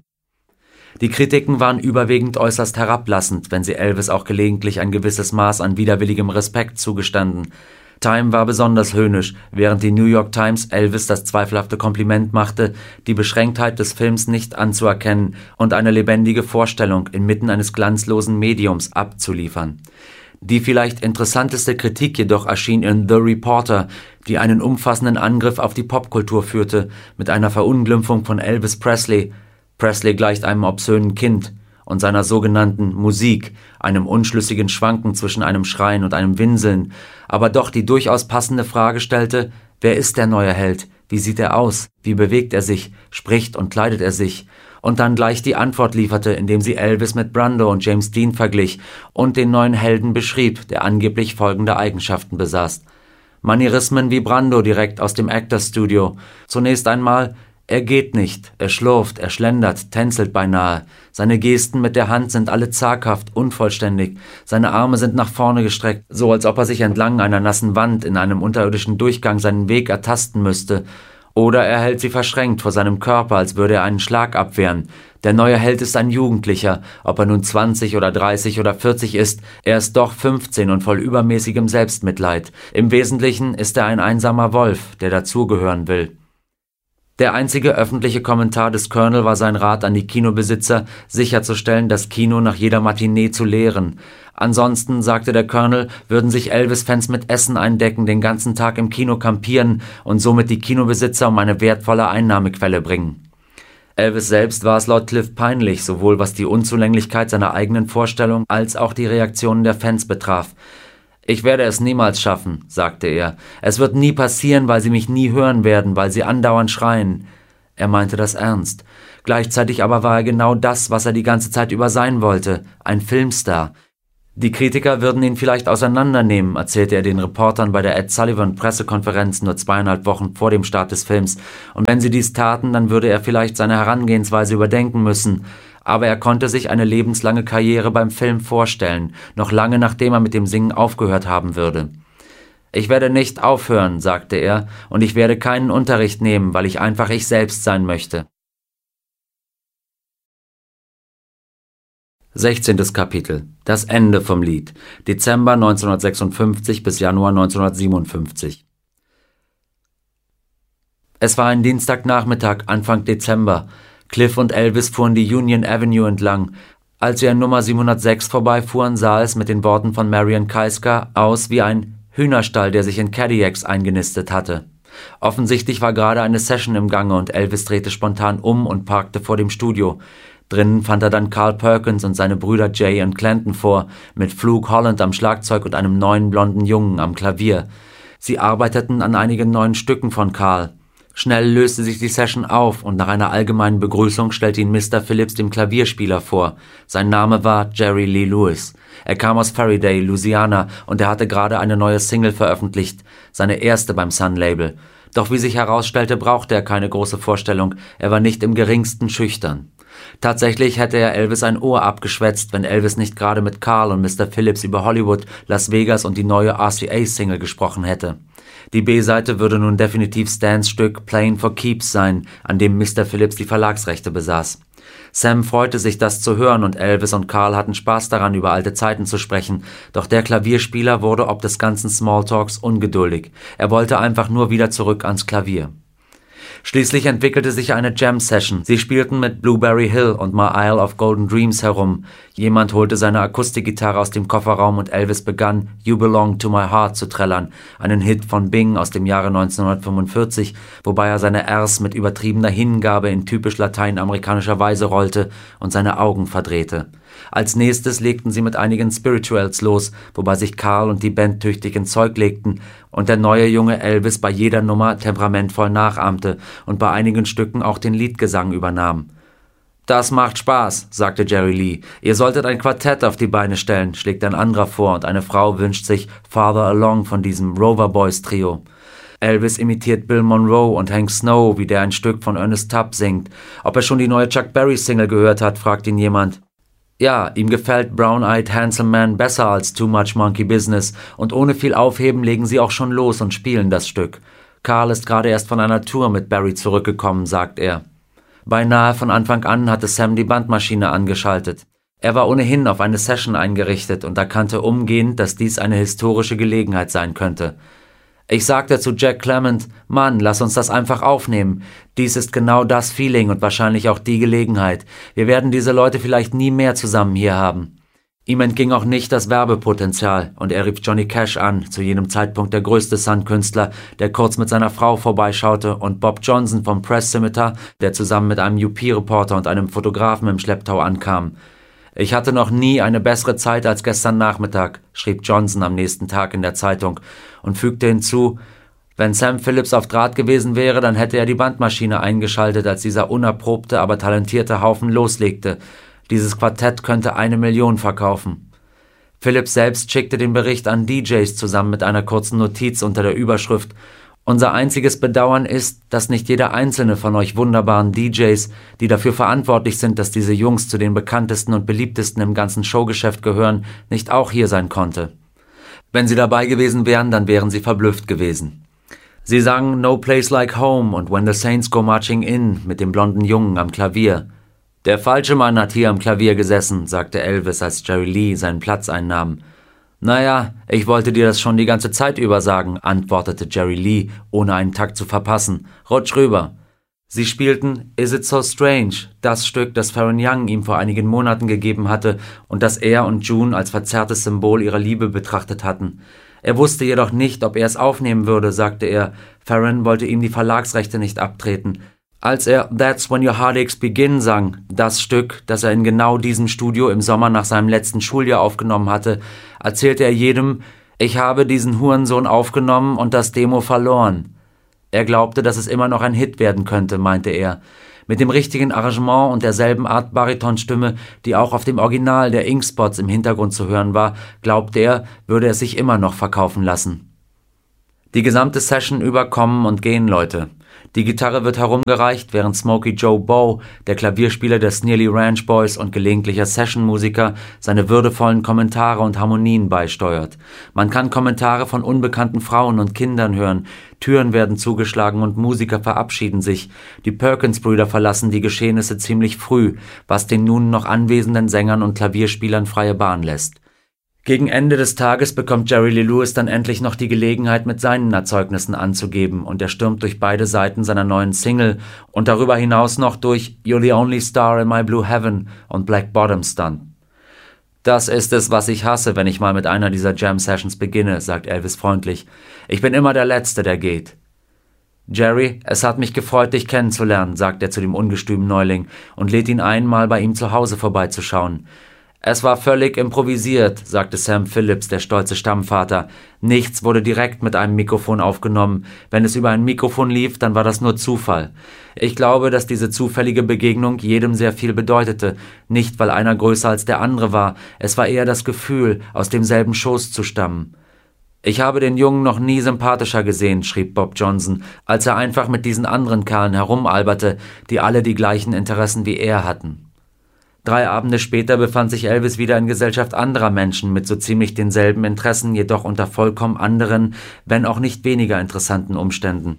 Die Kritiken waren überwiegend äußerst herablassend, wenn sie Elvis auch gelegentlich ein gewisses Maß an widerwilligem Respekt zugestanden. Time war besonders höhnisch, während die New York Times Elvis das zweifelhafte Kompliment machte, die Beschränktheit des Films nicht anzuerkennen und eine lebendige Vorstellung inmitten eines glanzlosen Mediums abzuliefern. Die vielleicht interessanteste Kritik jedoch erschien in The Reporter, die einen umfassenden Angriff auf die Popkultur führte, mit einer Verunglimpfung von Elvis Presley. Presley gleicht einem obszönen Kind und seiner sogenannten Musik, einem unschlüssigen Schwanken zwischen einem Schreien und einem Winseln, aber doch die durchaus passende Frage stellte: Wer ist der neue Held? Wie sieht er aus? Wie bewegt er sich? Spricht und kleidet er sich? Und dann gleich die Antwort lieferte, indem sie Elvis mit Brando und James Dean verglich und den neuen Helden beschrieb, der angeblich folgende Eigenschaften besaß. Manierismen wie Brando direkt aus dem Actors Studio. Zunächst einmal: Er geht nicht, er schlurft, er schlendert, tänzelt beinahe. Seine Gesten mit der Hand sind alle zaghaft, unvollständig. Seine Arme sind nach vorne gestreckt, so als ob er sich entlang einer nassen Wand in einem unterirdischen Durchgang seinen Weg ertasten müsste. Oder er hält sie verschränkt vor seinem Körper, als würde er einen Schlag abwehren. Der neue Held ist ein Jugendlicher, ob er nun zwanzig oder dreißig oder vierzig ist, er ist doch fünfzehn und voll übermäßigem Selbstmitleid. Im Wesentlichen ist er ein einsamer Wolf, der dazugehören will. Der einzige öffentliche Kommentar des Colonel war sein Rat an die Kinobesitzer, sicherzustellen, das Kino nach jeder Matinee zu leeren. Ansonsten, sagte der Colonel, würden sich Elvis-Fans mit Essen eindecken, den ganzen Tag im Kino kampieren und somit die Kinobesitzer um eine wertvolle Einnahmequelle bringen. Elvis selbst war es laut Cliff peinlich, sowohl was die Unzulänglichkeit seiner eigenen Vorstellung als auch die Reaktionen der Fans betraf. »Ich werde es niemals schaffen«, sagte er. »Es wird nie passieren, weil sie mich nie hören werden, weil sie andauernd schreien.« Er meinte das ernst. Gleichzeitig aber war er genau das, was er die ganze Zeit über sein wollte, ein Filmstar. Die Kritiker würden ihn vielleicht auseinandernehmen, erzählte er den Reportern bei der Ed Sullivan-Pressekonferenz nur zweieinhalb Wochen vor dem Start des Films. Und wenn sie dies taten, dann würde er vielleicht seine Herangehensweise überdenken müssen. Aber er konnte sich eine lebenslange Karriere beim Film vorstellen, noch lange nachdem er mit dem Singen aufgehört haben würde. »Ich werde nicht aufhören«, sagte er, »und ich werde keinen Unterricht nehmen, weil ich einfach ich selbst sein möchte.« sechzehntes Kapitel. Das Ende vom Lied. Dezember neunzehnhundertsechsundfünfzig bis Januar neunzehnhundertsiebenundfünfzig. Es war ein Dienstagnachmittag, Anfang Dezember. Cliff und Elvis fuhren die Union Avenue entlang. Als sie an Nummer siebenhundertsechs vorbeifuhren, sah es mit den Worten von Marian Keisker aus wie ein Hühnerstall, der sich in Cadillacs eingenistet hatte. Offensichtlich war gerade eine Session im Gange und Elvis drehte spontan um und parkte vor dem Studio. Drinnen fand er dann Carl Perkins und seine Brüder Jay und Clanton vor, mit Fluke Holland am Schlagzeug und einem neuen blonden Jungen am Klavier. Sie arbeiteten an einigen neuen Stücken von Carl. Schnell löste sich die Session auf und nach einer allgemeinen Begrüßung stellte ihn Mister Phillips dem Klavierspieler vor. Sein Name war Jerry Lee Lewis. Er kam aus Faraday, Louisiana, und er hatte gerade eine neue Single veröffentlicht, seine erste beim Sun-Label. Doch wie sich herausstellte, brauchte er keine große Vorstellung, er war nicht im geringsten schüchtern. Tatsächlich hätte er Elvis ein Ohr abgeschwätzt, wenn Elvis nicht gerade mit Carl und Mister Phillips über Hollywood, Las Vegas und die neue R C A-Single gesprochen hätte. Die B-Seite würde nun definitiv Stans Stück Playing for Keeps sein, an dem Mister Phillips die Verlagsrechte besaß. Sam freute sich, das zu hören, und Elvis und Carl hatten Spaß daran, über alte Zeiten zu sprechen, doch der Klavierspieler wurde ob des ganzen Smalltalks ungeduldig. Er wollte einfach nur wieder zurück ans Klavier. Schließlich entwickelte sich eine Jam-Session. Sie spielten mit Blueberry Hill und My Isle of Golden Dreams herum. Jemand holte seine Akustikgitarre aus dem Kofferraum und Elvis begann You Belong to My Heart zu trällern, einen Hit von Bing aus dem Jahre neunzehnhundertfünfundvierzig, wobei er seine Rs mit übertriebener Hingabe in typisch lateinamerikanischer Weise rollte und seine Augen verdrehte. Als nächstes legten sie mit einigen Spirituals los, wobei sich Carl und die Band tüchtig ins Zeug legten und der neue junge Elvis bei jeder Nummer temperamentvoll nachahmte und bei einigen Stücken auch den Liedgesang übernahm. »Das macht Spaß«, sagte Jerry Lee. »Ihr solltet ein Quartett auf die Beine stellen«, schlägt ein anderer vor, und eine Frau wünscht sich Farther Along von diesem Rover Boys Trio. Elvis imitiert Bill Monroe und Hank Snow, wie der ein Stück von Ernest Tubb singt. Ob er schon die neue Chuck Berry Single gehört hat, fragt ihn jemand. Ja, ihm gefällt Brown-Eyed Handsome Man besser als Too Much Monkey Business, und ohne viel Aufheben legen sie auch schon los und spielen das Stück. Carl ist gerade erst von einer Tour mit Berry zurückgekommen, sagt er. Beinahe von Anfang an hatte Sam die Bandmaschine angeschaltet. Er war ohnehin auf eine Session eingerichtet und erkannte umgehend, dass dies eine historische Gelegenheit sein könnte. Ich sagte zu Jack Clement, Mann, lass uns das einfach aufnehmen. Dies ist genau das Feeling und wahrscheinlich auch die Gelegenheit. Wir werden diese Leute vielleicht nie mehr zusammen hier haben. Ihm entging auch nicht das Werbepotenzial, und er rief Johnny Cash an, zu jenem Zeitpunkt der größte Sun-Künstler, der kurz mit seiner Frau vorbeischaute, und Bob Johnson vom Press Scimitar, der zusammen mit einem U P-Reporter und einem Fotografen im Schlepptau ankam. »Ich hatte noch nie eine bessere Zeit als gestern Nachmittag«, schrieb Johnson am nächsten Tag in der Zeitung und fügte hinzu, wenn Sam Phillips auf Draht gewesen wäre, dann hätte er die Bandmaschine eingeschaltet, als dieser unerprobte, aber talentierte Haufen loslegte. Dieses Quartett könnte eine Million verkaufen. Phillips selbst schickte den Bericht an D Js zusammen mit einer kurzen Notiz unter der Überschrift: Unser einziges Bedauern ist, dass nicht jeder einzelne von euch wunderbaren D Js, die dafür verantwortlich sind, dass diese Jungs zu den bekanntesten und beliebtesten im ganzen Showgeschäft gehören, nicht auch hier sein konnte. Wenn sie dabei gewesen wären, dann wären sie verblüfft gewesen. Sie sangen No Place Like Home und When the Saints Go Marching In mit dem blonden Jungen am Klavier. Der falsche Mann hat hier am Klavier gesessen, sagte Elvis, als Jerry Lee seinen Platz einnahm. Naja, ich wollte dir das schon die ganze Zeit über sagen, antwortete Jerry Lee, ohne einen Takt zu verpassen. Rutsch rüber. Sie spielten Is It So Strange, das Stück, das Faron Young ihm vor einigen Monaten gegeben hatte und das er und June als verzerrtes Symbol ihrer Liebe betrachtet hatten. Er wusste jedoch nicht, ob er es aufnehmen würde, sagte er. Faron wollte ihm die Verlagsrechte nicht abtreten. Als er That's When Your Heartaches Begin sang, das Stück, das er in genau diesem Studio im Sommer nach seinem letzten Schuljahr aufgenommen hatte, erzählte er jedem, ich habe diesen Hurensohn aufgenommen und das Demo verloren. Er glaubte, dass es immer noch ein Hit werden könnte, meinte er. Mit dem richtigen Arrangement und derselben Art Baritonstimme, die auch auf dem Original der Ink Spots im Hintergrund zu hören war, glaubt er, würde es sich immer noch verkaufen lassen. Die gesamte Session über kommen und gehen Leute. Die Gitarre wird herumgereicht, während Smokey Joe Bow, der Klavierspieler der Sneerly Ranch Boys und gelegentlicher Sessionmusiker, seine würdevollen Kommentare und Harmonien beisteuert. Man kann Kommentare von unbekannten Frauen und Kindern hören, Türen werden zugeschlagen und Musiker verabschieden sich. Die Perkins-Brüder verlassen die Geschehnisse ziemlich früh, was den nun noch anwesenden Sängern und Klavierspielern freie Bahn lässt. Gegen Ende des Tages bekommt Jerry Lee Lewis dann endlich noch die Gelegenheit, mit seinen Erzeugnissen anzugeben, und er stürmt durch beide Seiten seiner neuen Single und darüber hinaus noch durch You're the Only Star in My Blue Heaven und Black Bottoms dann. Das ist es, was ich hasse, wenn ich mal mit einer dieser Jam-Sessions beginne, sagt Elvis freundlich. Ich bin immer der Letzte, der geht. Jerry, es hat mich gefreut, dich kennenzulernen, sagt er zu dem ungestümen Neuling und lädt ihn ein, mal bei ihm zu Hause vorbeizuschauen. Es war völlig improvisiert, sagte Sam Phillips, der stolze Stammvater. Nichts wurde direkt mit einem Mikrofon aufgenommen. Wenn es über ein Mikrofon lief, dann war das nur Zufall. Ich glaube, dass diese zufällige Begegnung jedem sehr viel bedeutete. Nicht, weil einer größer als der andere war. Es war eher das Gefühl, aus demselben Schoß zu stammen. Ich habe den Jungen noch nie sympathischer gesehen, schrieb Bob Johnson, als er einfach mit diesen anderen Kerlen herumalberte, die alle die gleichen Interessen wie er hatten. Drei Abende später befand sich Elvis wieder in Gesellschaft anderer Menschen mit so ziemlich denselben Interessen, jedoch unter vollkommen anderen, wenn auch nicht weniger interessanten Umständen.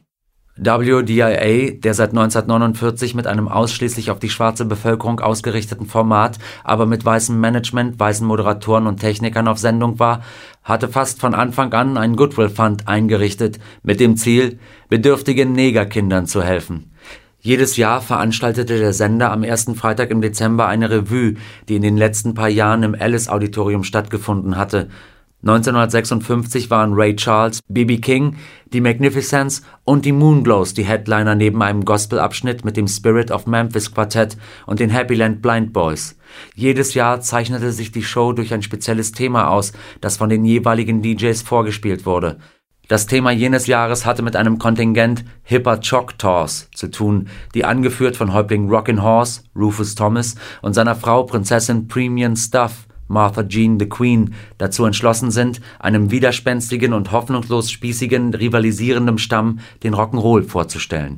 W D I A, der seit neunzehnhundertneunundvierzig mit einem ausschließlich auf die schwarze Bevölkerung ausgerichteten Format, aber mit weißem Management, weißen Moderatoren und Technikern auf Sendung war, hatte fast von Anfang an einen Goodwill Fund eingerichtet, mit dem Ziel, bedürftigen Negerkindern zu helfen. Jedes Jahr veranstaltete der Sender am ersten Freitag im Dezember eine Revue, die in den letzten paar Jahren im Alice Auditorium stattgefunden hatte. neunzehnhundertsechsundfünfzig waren Ray Charles, B B King, die Magnificents und die Moonglows die Headliner neben einem Gospelabschnitt mit dem Spirit of Memphis Quartett und den Happyland Blind Boys. Jedes Jahr zeichnete sich die Show durch ein spezielles Thema aus, das von den jeweiligen D Js vorgespielt wurde. Das Thema jenes Jahres hatte mit einem Kontingent hipper Choctaws zu tun, die angeführt von Häuptling Rockin' Horse, Rufus Thomas, und seiner Frau Prinzessin Premium Stuff, Martha Jean the Queen, dazu entschlossen sind, einem widerspenstigen und hoffnungslos spießigen, rivalisierenden Stamm den Rock'n'Roll vorzustellen.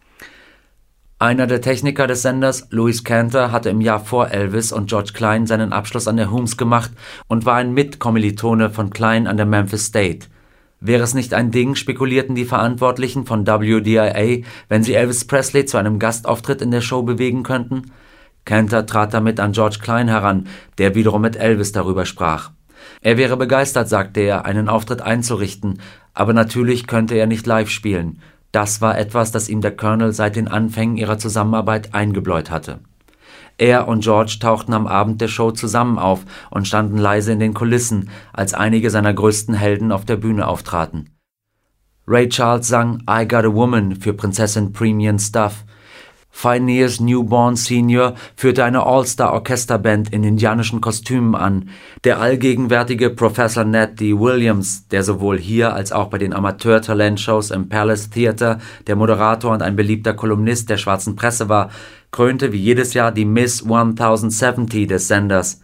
Einer der Techniker des Senders, Louis Cantor, hatte im Jahr vor Elvis und George Klein seinen Abschluss an der Humes gemacht und war ein Mitkommilitone von Klein an der Memphis State. Wäre es nicht ein Ding, spekulierten die Verantwortlichen von W D I A, wenn sie Elvis Presley zu einem Gastauftritt in der Show bewegen könnten? Cantor trat damit an George Klein heran, der wiederum mit Elvis darüber sprach. Er wäre begeistert, sagte er, einen Auftritt einzurichten, aber natürlich könnte er nicht live spielen. Das war etwas, das ihm der Colonel seit den Anfängen ihrer Zusammenarbeit eingebläut hatte. Er und George tauchten am Abend der Show zusammen auf und standen leise in den Kulissen, als einige seiner größten Helden auf der Bühne auftraten. Ray Charles sang I Got a Woman für Prinzessin Premium Stuff. Phineas Newborn Senior führte eine All-Star-Orchesterband in indianischen Kostümen an. Der allgegenwärtige Professor Ned D. Williams, der sowohl hier als auch bei den Amateur-Talentshows im Palace Theater der Moderator und ein beliebter Kolumnist der schwarzen Presse war, krönte wie jedes Jahr die Miss tausendsiebzig des Senders.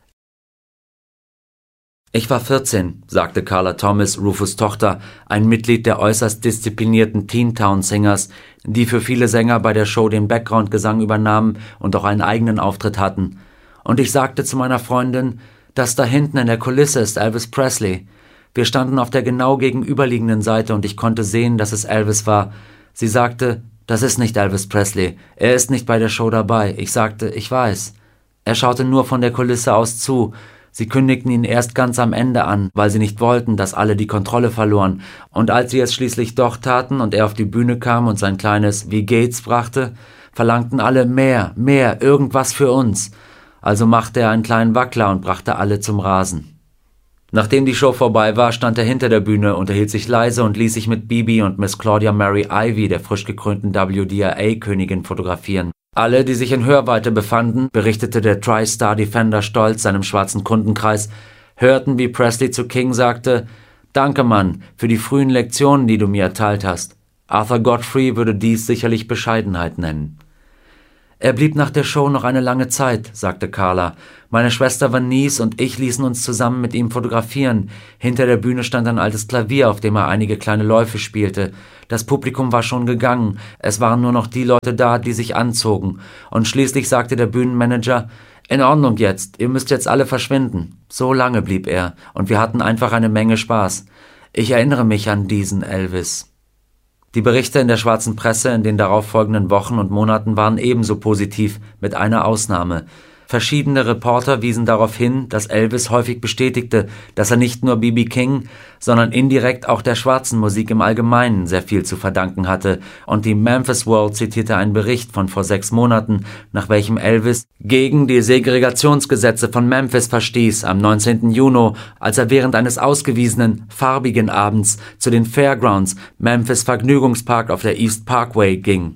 Ich war vierzehn, sagte Carla Thomas, Rufus' Tochter, ein Mitglied der äußerst disziplinierten Teen Town Singers, die für viele Sänger bei der Show den Background-Gesang übernahmen und auch einen eigenen Auftritt hatten. Und ich sagte zu meiner Freundin, das da hinten in der Kulisse ist Elvis Presley. Wir standen auf der genau gegenüberliegenden Seite und ich konnte sehen, dass es Elvis war. Sie sagte, das ist nicht Elvis Presley, er ist nicht bei der Show dabei. Ich sagte, ich weiß. Er schaute nur von der Kulisse aus zu. Sie kündigten ihn erst ganz am Ende an, weil sie nicht wollten, dass alle die Kontrolle verloren. Und als sie es schließlich doch taten und er auf die Bühne kam und sein kleines Wie geht's brachte, verlangten alle mehr, mehr, irgendwas für uns. Also machte er einen kleinen Wackler und brachte alle zum Rasen. Nachdem die Show vorbei war, stand er hinter der Bühne, unterhielt sich leise und ließ sich mit Bibi und Miss Claudia Mary Ivy, der frisch gekrönten W D I A-Königin, fotografieren. Alle, die sich in Hörweite befanden, berichtete der TriStar Defender stolz seinem schwarzen Kundenkreis, hörten, wie Presley zu King sagte, »Danke, Mann, für die frühen Lektionen, die du mir erteilt hast.« Arthur Godfrey würde dies sicherlich Bescheidenheit nennen. »Er blieb nach der Show noch eine lange Zeit«, sagte Carla. »Meine Schwester Vanice und ich ließen uns zusammen mit ihm fotografieren. Hinter der Bühne stand ein altes Klavier, auf dem er einige kleine Läufe spielte. Das Publikum war schon gegangen. Es waren nur noch die Leute da, die sich anzogen. Und schließlich sagte der Bühnenmanager, »In Ordnung jetzt, ihr müsst jetzt alle verschwinden.« So lange blieb er, und wir hatten einfach eine Menge Spaß. Ich erinnere mich an diesen Elvis.« Die Berichte in der schwarzen Presse in den darauffolgenden Wochen und Monaten waren ebenso positiv, mit einer Ausnahme. Verschiedene Reporter wiesen darauf hin, dass Elvis häufig bestätigte, dass er nicht nur B B King, sondern indirekt auch der schwarzen Musik im Allgemeinen sehr viel zu verdanken hatte, und die Memphis World zitierte einen Bericht von vor sechs Monaten, nach welchem Elvis gegen die Segregationsgesetze von Memphis verstieß am neunzehnten Juni, als er während eines ausgewiesenen, farbigen Abends zu den Fairgrounds, Memphis Vergnügungspark auf der East Parkway, ging.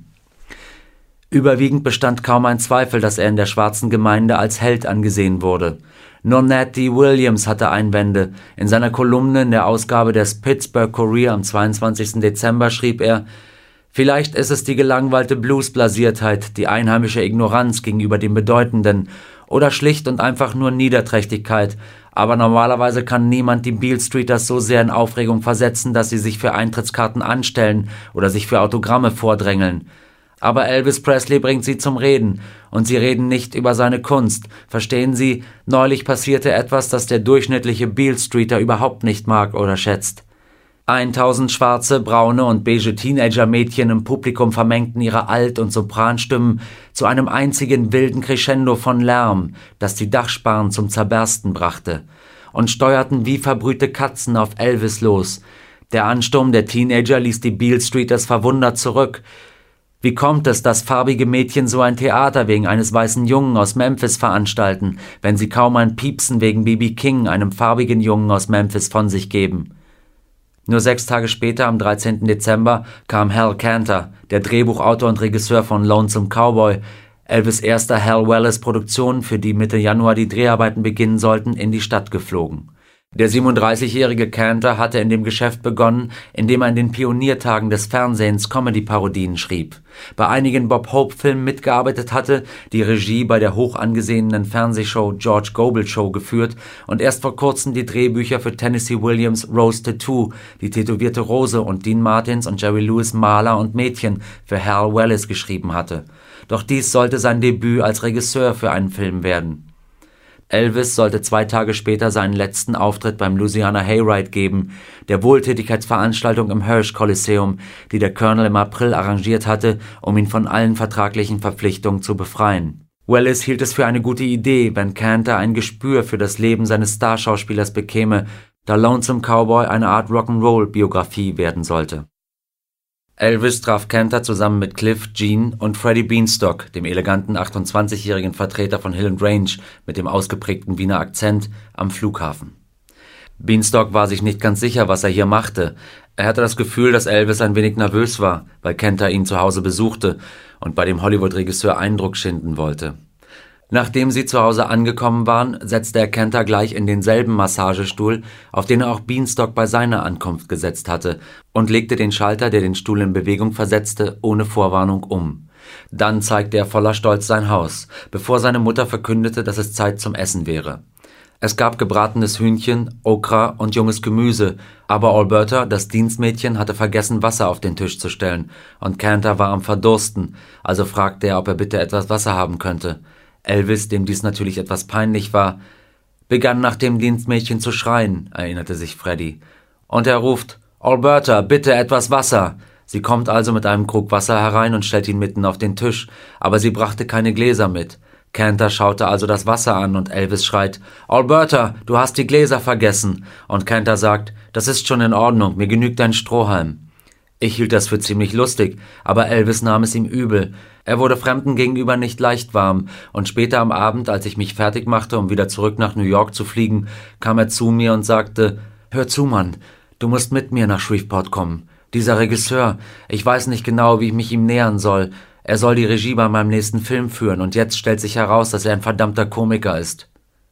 Überwiegend bestand kaum ein Zweifel, dass er in der schwarzen Gemeinde als Held angesehen wurde. Nur Nat D. Williams hatte Einwände. In seiner Kolumne in der Ausgabe des Pittsburgh Courier am zweiundzwanzigsten Dezember schrieb er, »Vielleicht ist es die gelangweilte Blues-Blasiertheit, die einheimische Ignoranz gegenüber dem Bedeutenden oder schlicht und einfach nur Niederträchtigkeit, aber normalerweise kann niemand die Beale Streeters so sehr in Aufregung versetzen, dass sie sich für Eintrittskarten anstellen oder sich für Autogramme vordrängeln. Aber Elvis Presley bringt sie zum Reden, und sie reden nicht über seine Kunst. Verstehen Sie, neulich passierte etwas, das der durchschnittliche Beale Streeter überhaupt nicht mag oder schätzt. Eintausend schwarze, braune und beige Teenager-Mädchen im Publikum vermengten ihre Alt- und Sopranstimmen zu einem einzigen wilden Crescendo von Lärm, das die Dachsparren zum Zerbersten brachte, und steuerten wie verbrühte Katzen auf Elvis los. Der Ansturm der Teenager ließ die Beale Streeters verwundert zurück. Wie kommt es, dass farbige Mädchen so ein Theater wegen eines weißen Jungen aus Memphis veranstalten, wenn sie kaum ein Piepsen wegen B B King, einem farbigen Jungen aus Memphis, von sich geben? Nur sechs Tage später, am dreizehnten Dezember, kam Hal Kanter, der Drehbuchautor und Regisseur von Lonesome Cowboy, Elvis' erster Hal Wallis-Produktion, für die Mitte Januar die Dreharbeiten beginnen sollten, in die Stadt geflogen. Der siebenunddreißigjährige Kanter hatte in dem Geschäft begonnen, indem er in den Pioniertagen des Fernsehens Comedy-Parodien schrieb, bei einigen Bob Hope-Filmen mitgearbeitet hatte, die Regie bei der hoch angesehenen Fernsehshow George Gobel Show geführt und erst vor kurzem die Drehbücher für Tennessee Williams' Rose Tattoo, die tätowierte Rose und Dean Martins und Jerry Lewis Maler und Mädchen für Hal Wallis geschrieben hatte. Doch dies sollte sein Debüt als Regisseur für einen Film werden. Elvis sollte zwei Tage später seinen letzten Auftritt beim Louisiana Hayride geben, der Wohltätigkeitsveranstaltung im Hirsch Coliseum, die der Colonel im April arrangiert hatte, um ihn von allen vertraglichen Verpflichtungen zu befreien. Wallis hielt es für eine gute Idee, wenn Kanter ein Gespür für das Leben seines Starschauspielers bekäme, da Lonesome Cowboy eine Art Rock'n'Roll-Biografie werden sollte. Elvis traf Kanter zusammen mit Cliff, Gene und Freddie Beanstalk, dem eleganten achtundzwanzigjährigen Vertreter von Hill and Range mit dem ausgeprägten Wiener Akzent, am Flughafen. Beanstalk war sich nicht ganz sicher, was er hier machte. Er hatte das Gefühl, dass Elvis ein wenig nervös war, weil Kanter ihn zu Hause besuchte und bei dem Hollywood-Regisseur Eindruck schinden wollte. Nachdem sie zu Hause angekommen waren, setzte er Kanter gleich in denselben Massagestuhl, auf den er auch Beanstalk bei seiner Ankunft gesetzt hatte, und legte den Schalter, der den Stuhl in Bewegung versetzte, ohne Vorwarnung um. Dann zeigte er voller Stolz sein Haus, bevor seine Mutter verkündete, dass es Zeit zum Essen wäre. Es gab gebratenes Hühnchen, Okra und junges Gemüse, aber Alberta, das Dienstmädchen, hatte vergessen, Wasser auf den Tisch zu stellen, und Kanter war am Verdursten, also fragte er, ob er bitte etwas Wasser haben könnte. Elvis, dem dies natürlich etwas peinlich war, begann nach dem Dienstmädchen zu schreien, erinnerte sich Freddie. Und er ruft, »Alberta, bitte etwas Wasser!« Sie kommt also mit einem Krug Wasser herein und stellt ihn mitten auf den Tisch, aber sie brachte keine Gläser mit. Kanter schaute also das Wasser an und Elvis schreit, »Alberta, du hast die Gläser vergessen!« Und Kanter sagt, »Das ist schon in Ordnung, mir genügt ein Strohhalm.« Ich hielt das für ziemlich lustig, aber Elvis nahm es ihm übel. Er wurde Fremden gegenüber nicht leicht warm, und später am Abend, als ich mich fertig machte, um wieder zurück nach New York zu fliegen, kam er zu mir und sagte, »Hör zu, Mann, du musst mit mir nach Shreveport kommen. Dieser Regisseur, ich weiß nicht genau, wie ich mich ihm nähern soll. Er soll die Regie bei meinem nächsten Film führen, und jetzt stellt sich heraus, dass er ein verdammter Komiker ist.«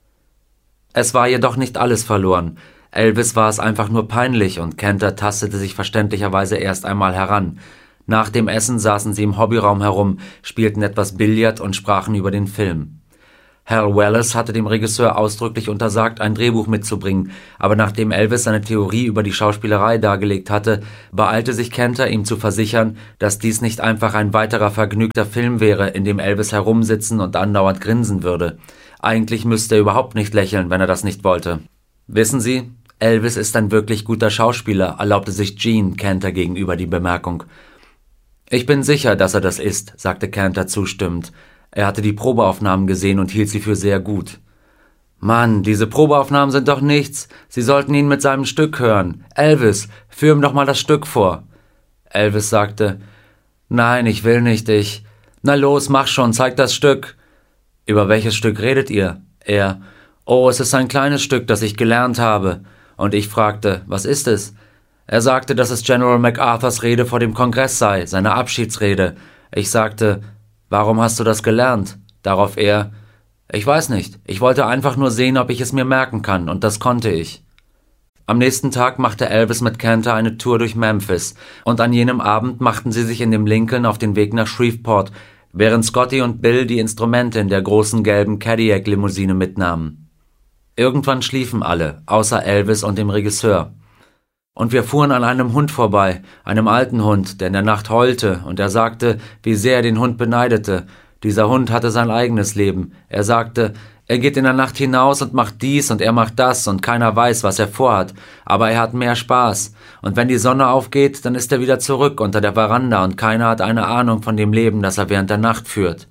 Es war jedoch nicht alles verloren. Elvis war es einfach nur peinlich, und Kanter tastete sich verständlicherweise erst einmal heran. Nach dem Essen saßen sie im Hobbyraum herum, spielten etwas Billard und sprachen über den Film. Hal Wallis hatte dem Regisseur ausdrücklich untersagt, ein Drehbuch mitzubringen, aber nachdem Elvis seine Theorie über die Schauspielerei dargelegt hatte, beeilte sich Cantor, ihm zu versichern, dass dies nicht einfach ein weiterer vergnügter Film wäre, in dem Elvis herumsitzen und andauernd grinsen würde. Eigentlich müsste er überhaupt nicht lächeln, wenn er das nicht wollte. »Wissen Sie, Elvis ist ein wirklich guter Schauspieler«, erlaubte sich Gene Cantor gegenüber die Bemerkung. »Ich bin sicher, dass er das ist«, sagte Cantor zustimmend. Er hatte die Probeaufnahmen gesehen und hielt sie für sehr gut. »Mann, diese Probeaufnahmen sind doch nichts. Sie sollten ihn mit seinem Stück hören. Elvis, führ ihm doch mal das Stück vor.« Elvis sagte, »Nein, ich will nicht, ich...« »Na los, mach schon, zeig das Stück.« »Über welches Stück redet ihr?« Er, »Oh, es ist ein kleines Stück, das ich gelernt habe.« Und ich fragte, »Was ist es?« Er sagte, dass es General MacArthurs Rede vor dem Kongress sei, seine Abschiedsrede. Ich sagte, »Warum hast du das gelernt?« Darauf er, »Ich weiß nicht, ich wollte einfach nur sehen, ob ich es mir merken kann, und das konnte ich.« Am nächsten Tag machte Elvis mit Cantor eine Tour durch Memphis, und an jenem Abend machten sie sich in dem Lincoln auf den Weg nach Shreveport, während Scotty und Bill die Instrumente in der großen gelben Cadillac-Limousine mitnahmen. Irgendwann schliefen alle, außer Elvis und dem Regisseur. Und wir fuhren an einem Hund vorbei, einem alten Hund, der in der Nacht heulte, und er sagte, wie sehr er den Hund beneidete. Dieser Hund hatte sein eigenes Leben. Er sagte, er geht in der Nacht hinaus und macht dies und er macht das und keiner weiß, was er vorhat, aber er hat mehr Spaß. Und wenn die Sonne aufgeht, dann ist er wieder zurück unter der Veranda und keiner hat eine Ahnung von dem Leben, das er während der Nacht führt.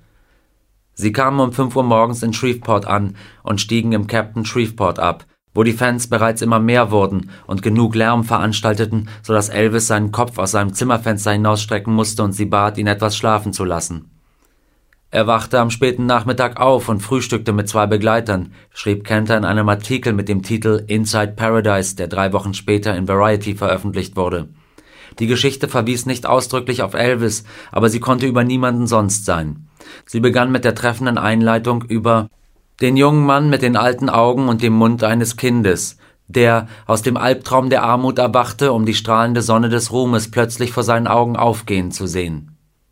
Sie kamen um fünf Uhr morgens in Shreveport an und stiegen im Captain Shreveport ab, wo die Fans bereits immer mehr wurden und genug Lärm veranstalteten, sodass Elvis seinen Kopf aus seinem Zimmerfenster hinausstrecken musste und sie bat, ihn etwas schlafen zu lassen. Er wachte am späten Nachmittag auf und frühstückte mit zwei Begleitern, schrieb Cantor in einem Artikel mit dem Titel Inside Paradise, der drei Wochen später in Variety veröffentlicht wurde. Die Geschichte verwies nicht ausdrücklich auf Elvis, aber sie konnte über niemanden sonst sein. Sie begann mit der treffenden Einleitung über den jungen Mann mit den alten Augen und dem Mund eines Kindes, der aus dem Albtraum der Armut erwachte, um die strahlende Sonne des Ruhmes plötzlich vor seinen Augen aufgehen zu sehen.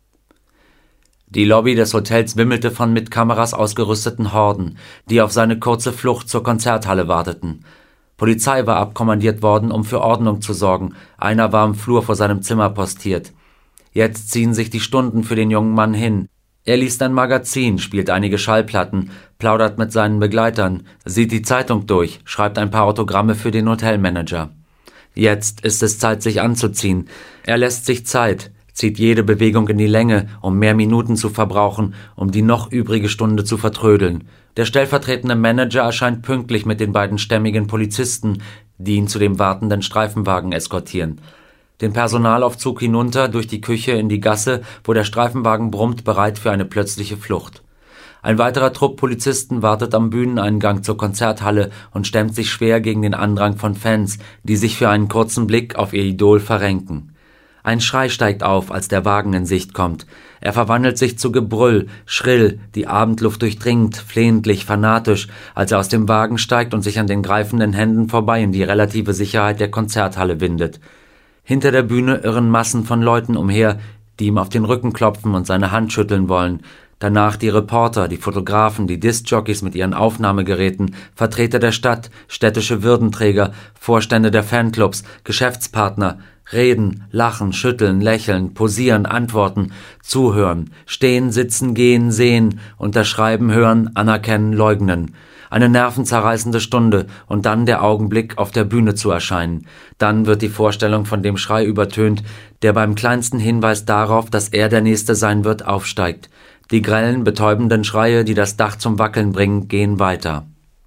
Die Lobby des Hotels wimmelte von mit Kameras ausgerüsteten Horden, die auf seine kurze Flucht zur Konzerthalle warteten. Polizei war abkommandiert worden, um für Ordnung zu sorgen. Einer war im Flur vor seinem Zimmer postiert. Jetzt ziehen sich die Stunden für den jungen Mann hin. Er liest ein Magazin, spielt einige Schallplatten, plaudert mit seinen Begleitern, sieht die Zeitung durch, schreibt ein paar Autogramme für den Hotelmanager. Jetzt ist es Zeit, sich anzuziehen. Er lässt sich Zeit, zieht jede Bewegung in die Länge, um mehr Minuten zu verbrauchen, um die noch übrige Stunde zu vertrödeln. Der stellvertretende Manager erscheint pünktlich mit den beiden stämmigen Polizisten, die ihn zu dem wartenden Streifenwagen eskortieren. Den Personalaufzug hinunter, durch die Küche in die Gasse, wo der Streifenwagen brummt, bereit für eine plötzliche Flucht. Ein weiterer Trupp Polizisten wartet am Bühneneingang zur Konzerthalle und stemmt sich schwer gegen den Andrang von Fans, die sich für einen kurzen Blick auf ihr Idol verrenken. Ein Schrei steigt auf, als der Wagen in Sicht kommt. Er verwandelt sich zu Gebrüll, schrill, die Abendluft durchdringend, flehentlich, fanatisch, als er aus dem Wagen steigt und sich an den greifenden Händen vorbei in die relative Sicherheit der Konzerthalle windet. Hinter der Bühne irren Massen von Leuten umher, die ihm auf den Rücken klopfen und seine Hand schütteln wollen. Danach die Reporter, die Fotografen, die Diskjockeys mit ihren Aufnahmegeräten, Vertreter der Stadt, städtische Würdenträger, Vorstände der Fanclubs, Geschäftspartner, reden, lachen, schütteln, lächeln, posieren, antworten, zuhören, stehen, sitzen, gehen, sehen, unterschreiben, hören, anerkennen, leugnen. Eine nervenzerreißende Stunde und dann der Augenblick, auf der Bühne zu erscheinen. Dann wird die Vorstellung von dem Schrei übertönt, der beim kleinsten Hinweis darauf, dass er der Nächste sein wird, aufsteigt. Die grellen, betäubenden Schreie, die das Dach zum Wackeln bringen, gehen weiter.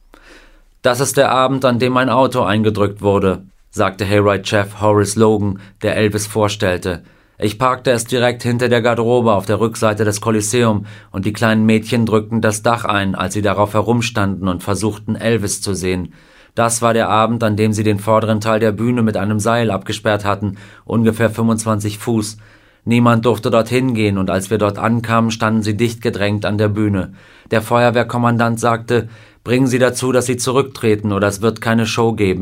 »Das ist der Abend, an dem mein Auto eingedrückt wurde«, sagte Hayride-Chef Horace Logan, der Elvis vorstellte. »Ich parkte es direkt hinter der Garderobe auf der Rückseite des Kolosseum und die kleinen Mädchen drückten das Dach ein, als sie darauf herumstanden und versuchten, Elvis zu sehen. Das war der Abend, an dem sie den vorderen Teil der Bühne mit einem Seil abgesperrt hatten, ungefähr fünfundzwanzig Fuß. Niemand durfte dorthin gehen und als wir dort ankamen, standen sie dicht gedrängt an der Bühne. Der Feuerwehrkommandant sagte, bringen Sie dazu, dass Sie zurücktreten oder es wird keine Show geben.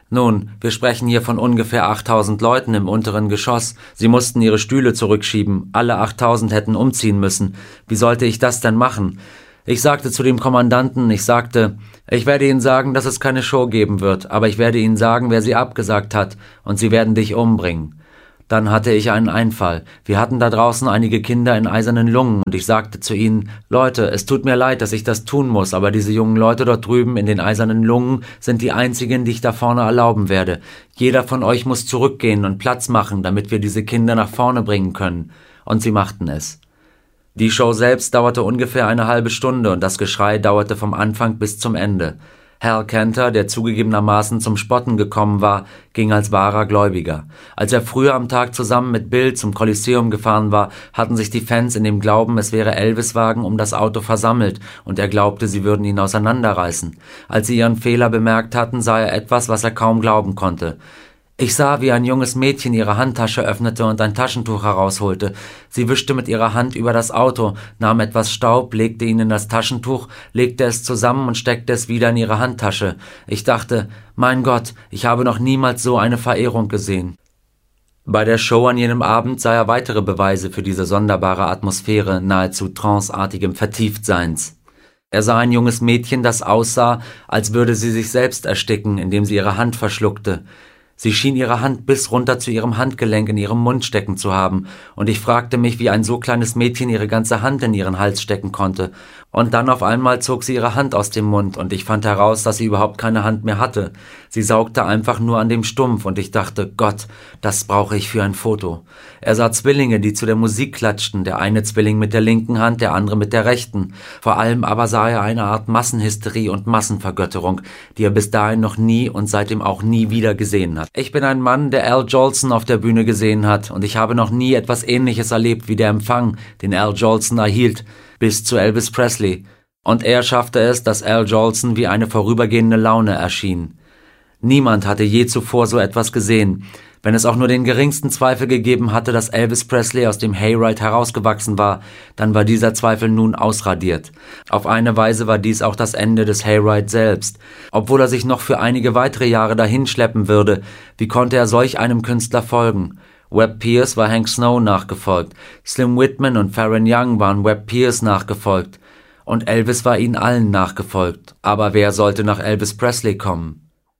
Nun, wir sprechen hier von ungefähr achttausend Leuten im unteren Geschoss. Sie mussten ihre Stühle zurückschieben. Alle achttausend hätten umziehen müssen. Wie sollte ich das denn machen? Ich sagte zu dem Kommandanten, ich sagte, ich werde Ihnen sagen, dass es keine Show geben wird, aber ich werde Ihnen sagen, wer sie abgesagt hat, und sie werden dich umbringen. Dann hatte ich einen Einfall. Wir hatten da draußen einige Kinder in eisernen Lungen und ich sagte zu ihnen, Leute, es tut mir leid, dass ich das tun muss, aber diese jungen Leute dort drüben in den eisernen Lungen sind die einzigen, die ich da vorne erlauben werde. Jeder von euch muss zurückgehen und Platz machen, damit wir diese Kinder nach vorne bringen können. Und sie machten es. Die Show selbst dauerte ungefähr eine halbe Stunde und das Geschrei dauerte vom Anfang bis zum Ende. Hal Kanter, der zugegebenermaßen zum Spotten gekommen war, ging als wahrer Gläubiger. Als er früher am Tag zusammen mit Bill zum Kolosseum gefahren war, hatten sich die Fans in dem Glauben, es wäre Elvis-Wagen, um das Auto versammelt, und er glaubte, sie würden ihn auseinanderreißen. Als sie ihren Fehler bemerkt hatten, sah er etwas, was er kaum glauben konnte. Ich sah, wie ein junges Mädchen ihre Handtasche öffnete und ein Taschentuch herausholte. Sie wischte mit ihrer Hand über das Auto, nahm etwas Staub, legte ihn in das Taschentuch, legte es zusammen und steckte es wieder in ihre Handtasche. Ich dachte, mein Gott, ich habe noch niemals so eine Verehrung gesehen. Bei der Show an jenem Abend sah er weitere Beweise für diese sonderbare Atmosphäre nahezu tranceartigem Vertieftseins. Er sah ein junges Mädchen, das aussah, als würde sie sich selbst ersticken, indem sie ihre Hand verschluckte. Sie schien ihre Hand bis runter zu ihrem Handgelenk in ihrem Mund stecken zu haben, und ich fragte mich, wie ein so kleines Mädchen ihre ganze Hand in ihren Hals stecken konnte. Und dann auf einmal zog sie ihre Hand aus dem Mund, und ich fand heraus, dass sie überhaupt keine Hand mehr hatte. Sie saugte einfach nur an dem Stumpf, und ich dachte, Gott, das brauche ich für ein Foto. Er sah Zwillinge, die zu der Musik klatschten, der eine Zwilling mit der linken Hand, der andere mit der rechten. Vor allem aber sah er eine Art Massenhysterie und Massenvergötterung, die er bis dahin noch nie und seitdem auch nie wieder gesehen hat. Ich bin ein Mann, der Al Jolson auf der Bühne gesehen hat, und ich habe noch nie etwas Ähnliches erlebt wie der Empfang, den Al Jolson erhielt, bis zu Elvis Presley. Und er schaffte es, dass Al Jolson wie eine vorübergehende Laune erschien. Niemand hatte je zuvor so etwas gesehen. Wenn es auch nur den geringsten Zweifel gegeben hatte, dass Elvis Presley aus dem Hayride herausgewachsen war, dann war dieser Zweifel nun ausradiert. Auf eine Weise war dies auch das Ende des Hayride selbst. Obwohl er sich noch für einige weitere Jahre dahinschleppen würde, wie konnte er solch einem Künstler folgen? Webb Pierce war Hank Snow nachgefolgt, Slim Whitman und Farron Young waren Webb Pierce nachgefolgt, und Elvis war ihnen allen nachgefolgt. Aber wer sollte nach Elvis Presley kommen?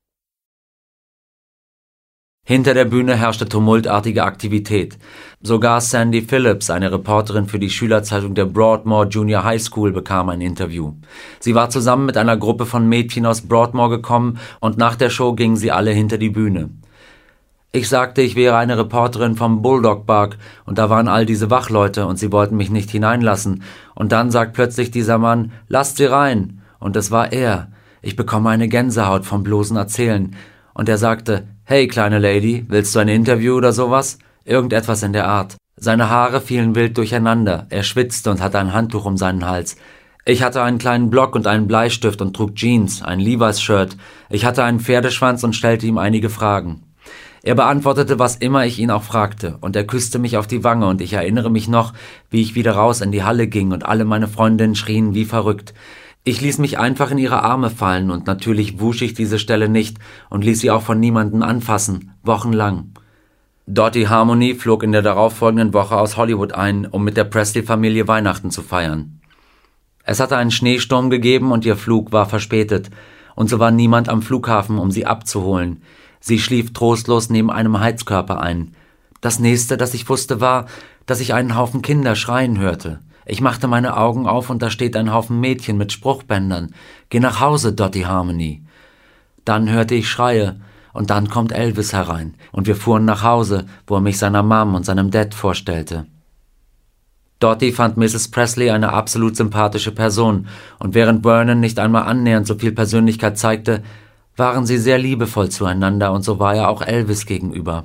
Hinter der Bühne herrschte tumultartige Aktivität. Sogar Sandy Phillips, eine Reporterin für die Schülerzeitung der Broadmoor Junior High School, bekam ein Interview. Sie war zusammen mit einer Gruppe von Mädchen aus Broadmoor gekommen, und nach der Show gingen sie alle hinter die Bühne. Ich sagte, ich wäre eine Reporterin vom Bulldog Park, und da waren all diese Wachleute, und sie wollten mich nicht hineinlassen. Und dann sagt plötzlich dieser Mann, lasst sie rein. Und es war er. Ich bekomme eine Gänsehaut vom bloßen Erzählen. Und er sagte, hey, kleine Lady, willst du ein Interview oder sowas? Irgendetwas in der Art. Seine Haare fielen wild durcheinander, er schwitzte und hatte ein Handtuch um seinen Hals. Ich hatte einen kleinen Block und einen Bleistift und trug Jeans, ein Levi's-Shirt. Ich hatte einen Pferdeschwanz und stellte ihm einige Fragen. Er beantwortete, was immer ich ihn auch fragte, und er küsste mich auf die Wange, und ich erinnere mich noch, wie ich wieder raus in die Halle ging und alle meine Freundinnen schrien wie verrückt. Ich ließ mich einfach in ihre Arme fallen, und natürlich wusch ich diese Stelle nicht und ließ sie auch von niemandem anfassen, wochenlang. Dottie Harmony flog in der darauffolgenden Woche aus Hollywood ein, um mit der Presley-Familie Weihnachten zu feiern. Es hatte einen Schneesturm gegeben und ihr Flug war verspätet, und so war niemand am Flughafen, um sie abzuholen. Sie schlief trostlos neben einem Heizkörper ein. Das nächste, das ich wusste, war, dass ich einen Haufen Kinder schreien hörte. Ich machte meine Augen auf, und da steht ein Haufen Mädchen mit Spruchbändern. Geh nach Hause, Dottie Harmony. Dann hörte ich Schreie, und dann kommt Elvis herein, und wir fuhren nach Hause, wo er mich seiner Mom und seinem Dad vorstellte. Dottie fand Misses Presley eine absolut sympathische Person, und während Vernon nicht einmal annähernd so viel Persönlichkeit zeigte, waren sie sehr liebevoll zueinander, und so war er auch Elvis gegenüber.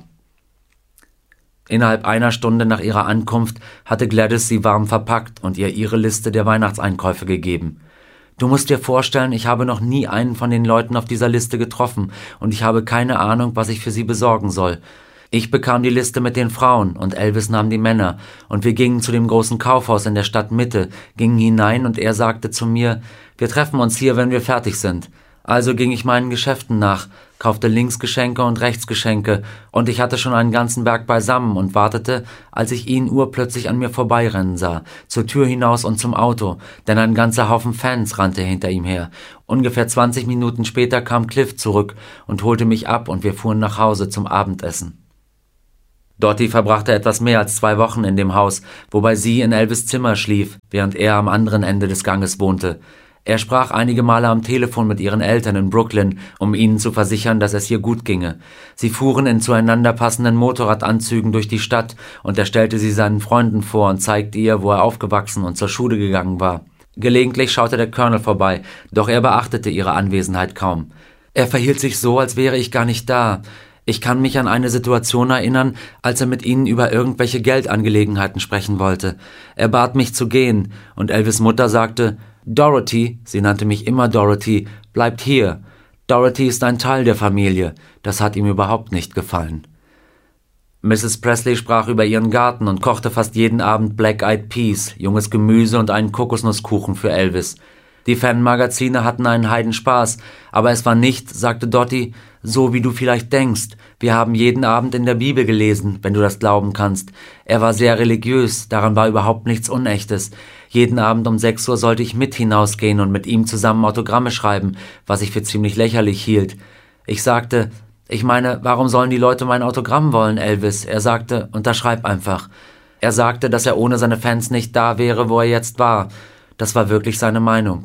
Innerhalb einer Stunde nach ihrer Ankunft hatte Gladys sie warm verpackt und ihr ihre Liste der Weihnachtseinkäufe gegeben. Du musst dir vorstellen, ich habe noch nie einen von den Leuten auf dieser Liste getroffen, und ich habe keine Ahnung, was ich für sie besorgen soll. Ich bekam die Liste mit den Frauen, und Elvis nahm die Männer, und wir gingen zu dem großen Kaufhaus in der Stadtmitte, gingen hinein, und er sagte zu mir, wir treffen uns hier, wenn wir fertig sind. Also ging ich meinen Geschäften nach, kaufte links Geschenke und rechts Geschenke, und ich hatte schon einen ganzen Berg beisammen und wartete, als ich ihn urplötzlich an mir vorbeirennen sah, zur Tür hinaus und zum Auto, denn ein ganzer Haufen Fans rannte hinter ihm her. Ungefähr zwanzig Minuten später kam Cliff zurück und holte mich ab, und wir fuhren nach Hause zum Abendessen. Dottie verbrachte etwas mehr als zwei Wochen in dem Haus, wobei sie in Elvis' Zimmer schlief, während er am anderen Ende des Ganges wohnte. Er sprach einige Male am Telefon mit ihren Eltern in Brooklyn, um ihnen zu versichern, dass es ihr gut ginge. Sie fuhren in zueinander passenden Motorradanzügen durch die Stadt, und er stellte sie seinen Freunden vor und zeigte ihr, wo er aufgewachsen und zur Schule gegangen war. Gelegentlich schaute der Colonel vorbei, doch er beachtete ihre Anwesenheit kaum. Er verhielt sich so, als wäre ich gar nicht da. Ich kann mich an eine Situation erinnern, als er mit ihnen über irgendwelche Geldangelegenheiten sprechen wollte. Er bat mich zu gehen, und Elvis' Mutter sagte: »Dorothy«, sie nannte mich immer Dorothy, »bleibt hier. Dorothy ist ein Teil der Familie.« Das hat ihm überhaupt nicht gefallen. Misses Presley sprach über ihren Garten und kochte fast jeden Abend Black Eyed Peas, junges Gemüse und einen Kokosnusskuchen für Elvis. Die Fanmagazine hatten einen Heidenspaß, aber es war nicht, sagte Dottie, so wie du vielleicht denkst. Wir haben jeden Abend in der Bibel gelesen, wenn du das glauben kannst. Er war sehr religiös, daran war überhaupt nichts Unechtes. Jeden Abend um sechs Uhr sollte ich mit hinausgehen und mit ihm zusammen Autogramme schreiben, was ich für ziemlich lächerlich hielt. Ich sagte, ich meine, warum sollen die Leute mein Autogramm wollen, Elvis? Er sagte, unterschreib einfach. Er sagte, dass er ohne seine Fans nicht da wäre, wo er jetzt war. Das war wirklich seine Meinung.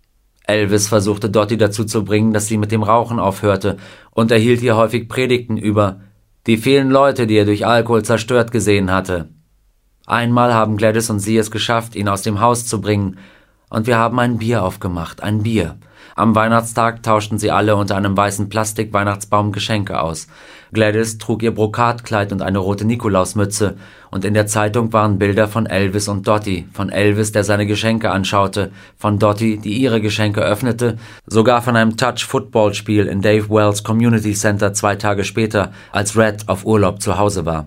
Elvis versuchte Dottie dazu zu bringen, dass sie mit dem Rauchen aufhörte, und er hielt ihr häufig Predigten über die vielen Leute, die er durch Alkohol zerstört gesehen hatte. Einmal haben Gladys und sie es geschafft, ihn aus dem Haus zu bringen, und wir haben ein Bier aufgemacht, ein Bier. Am Weihnachtstag tauschten sie alle unter einem weißen Plastik-Weihnachtsbaum Geschenke aus. Gladys trug ihr Brokatkleid und eine rote Nikolausmütze, und in der Zeitung waren Bilder von Elvis und Dottie, von Elvis, der seine Geschenke anschaute, von Dottie, die ihre Geschenke öffnete, sogar von einem Touch-Football-Spiel in Dave Wells Community Center zwei Tage später, als Red auf Urlaub zu Hause war.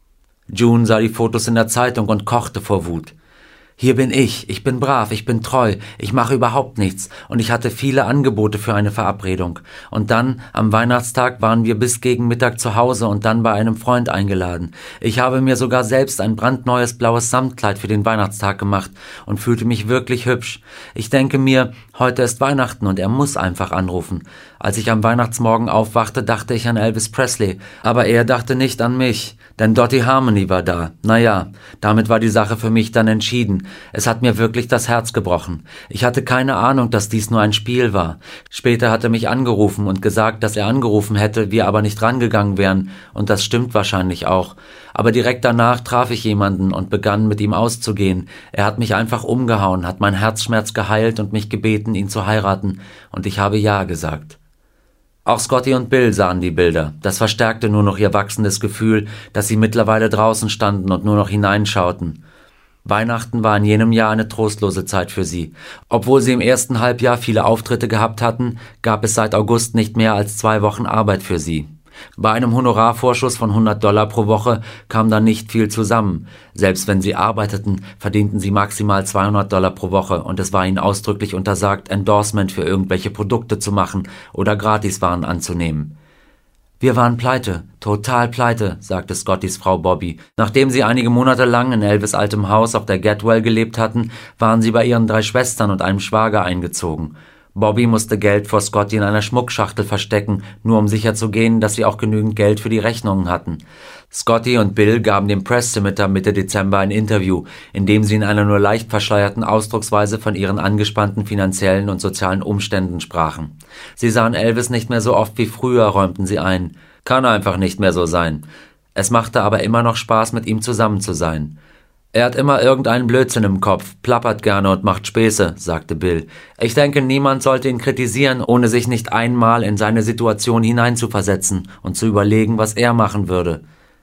June sah die Fotos in der Zeitung und kochte vor Wut. Hier bin ich, ich bin brav, ich bin treu, ich mache überhaupt nichts, und ich hatte viele Angebote für eine Verabredung. Und dann, am Weihnachtstag, waren wir bis gegen Mittag zu Hause und dann bei einem Freund eingeladen. Ich habe mir sogar selbst ein brandneues blaues Samtkleid für den Weihnachtstag gemacht und fühlte mich wirklich hübsch. Ich denke mir, heute ist Weihnachten und er muss einfach anrufen. Als ich am Weihnachtsmorgen aufwachte, dachte ich an Elvis Presley, aber er dachte nicht an mich, denn Dottie Harmony war da. Naja, damit war die Sache für mich dann entschieden. Es hat mir wirklich das Herz gebrochen. Ich hatte keine Ahnung, dass dies nur ein Spiel war. Später hat er mich angerufen und gesagt, dass er angerufen hätte, wir aber nicht rangegangen wären, und das stimmt wahrscheinlich auch. Aber direkt danach traf ich jemanden und begann mit ihm auszugehen. Er hat mich einfach umgehauen, hat meinen Herzschmerz geheilt und mich gebeten, ihn zu heiraten, und ich habe ja gesagt. Auch Scotty und Bill sahen die Bilder. Das verstärkte nur noch ihr wachsendes Gefühl, dass sie mittlerweile draußen standen und nur noch hineinschauten. Weihnachten war in jenem Jahr eine trostlose Zeit für sie. Obwohl sie im ersten Halbjahr viele Auftritte gehabt hatten, gab es seit August nicht mehr als zwei Wochen Arbeit für sie. Bei einem Honorarvorschuss von hundert Dollar pro Woche kam da nicht viel zusammen. Selbst wenn sie arbeiteten, verdienten sie maximal zweihundert Dollar pro Woche, und es war ihnen ausdrücklich untersagt, Endorsement für irgendwelche Produkte zu machen oder Gratiswaren anzunehmen. »Wir waren pleite, total pleite«, sagte Scottys Frau Bobby. Nachdem sie einige Monate lang in Elvis' altem Haus auf der Getwell gelebt hatten, waren sie bei ihren drei Schwestern und einem Schwager eingezogen. Bobby musste Geld vor Scotty in einer Schmuckschachtel verstecken, nur um sicherzugehen, dass sie auch genügend Geld für die Rechnungen hatten. Scotty und Bill gaben dem Press Scimitar Mitte Dezember ein Interview, in dem sie in einer nur leicht verschleierten Ausdrucksweise von ihren angespannten finanziellen und sozialen Umständen sprachen. Sie sahen Elvis nicht mehr so oft wie früher, räumten sie ein. Kann einfach nicht mehr so sein. Es machte aber immer noch Spaß, mit ihm zusammen zu sein. Er hat immer irgendeinen Blödsinn im Kopf, plappert gerne und macht Späße, sagte Bill. Ich denke, niemand sollte ihn kritisieren, ohne sich nicht einmal in seine Situation hineinzuversetzen und zu überlegen, was er machen würde.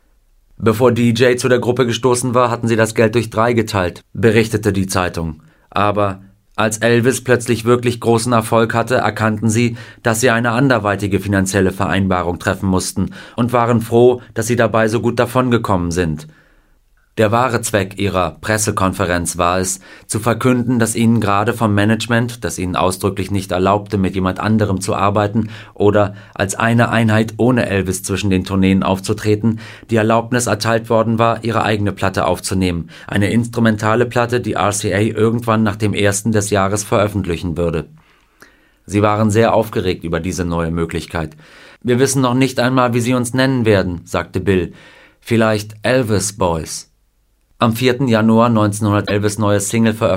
Bevor D J zu der Gruppe gestoßen war, hatten sie das Geld durch drei geteilt, berichtete die Zeitung. Aber als Elvis plötzlich wirklich großen Erfolg hatte, erkannten sie, dass sie eine anderweitige finanzielle Vereinbarung treffen mussten und waren froh, dass sie dabei so gut davongekommen sind. Der wahre Zweck ihrer Pressekonferenz war es, zu verkünden, dass ihnen gerade vom Management, das ihnen ausdrücklich nicht erlaubte, mit jemand anderem zu arbeiten oder als eine Einheit ohne Elvis zwischen den Tourneen aufzutreten, die Erlaubnis erteilt worden war, ihre eigene Platte aufzunehmen, eine instrumentale Platte, die R C A irgendwann nach dem ersten des Jahres veröffentlichen würde. Sie waren sehr aufgeregt über diese neue Möglichkeit. »Wir wissen noch nicht einmal, wie sie uns nennen werden«, sagte Bill. »Vielleicht Elvis Boys.« Am vierten Januar neunzehnhundert Elvis' neue Single veröffentlichte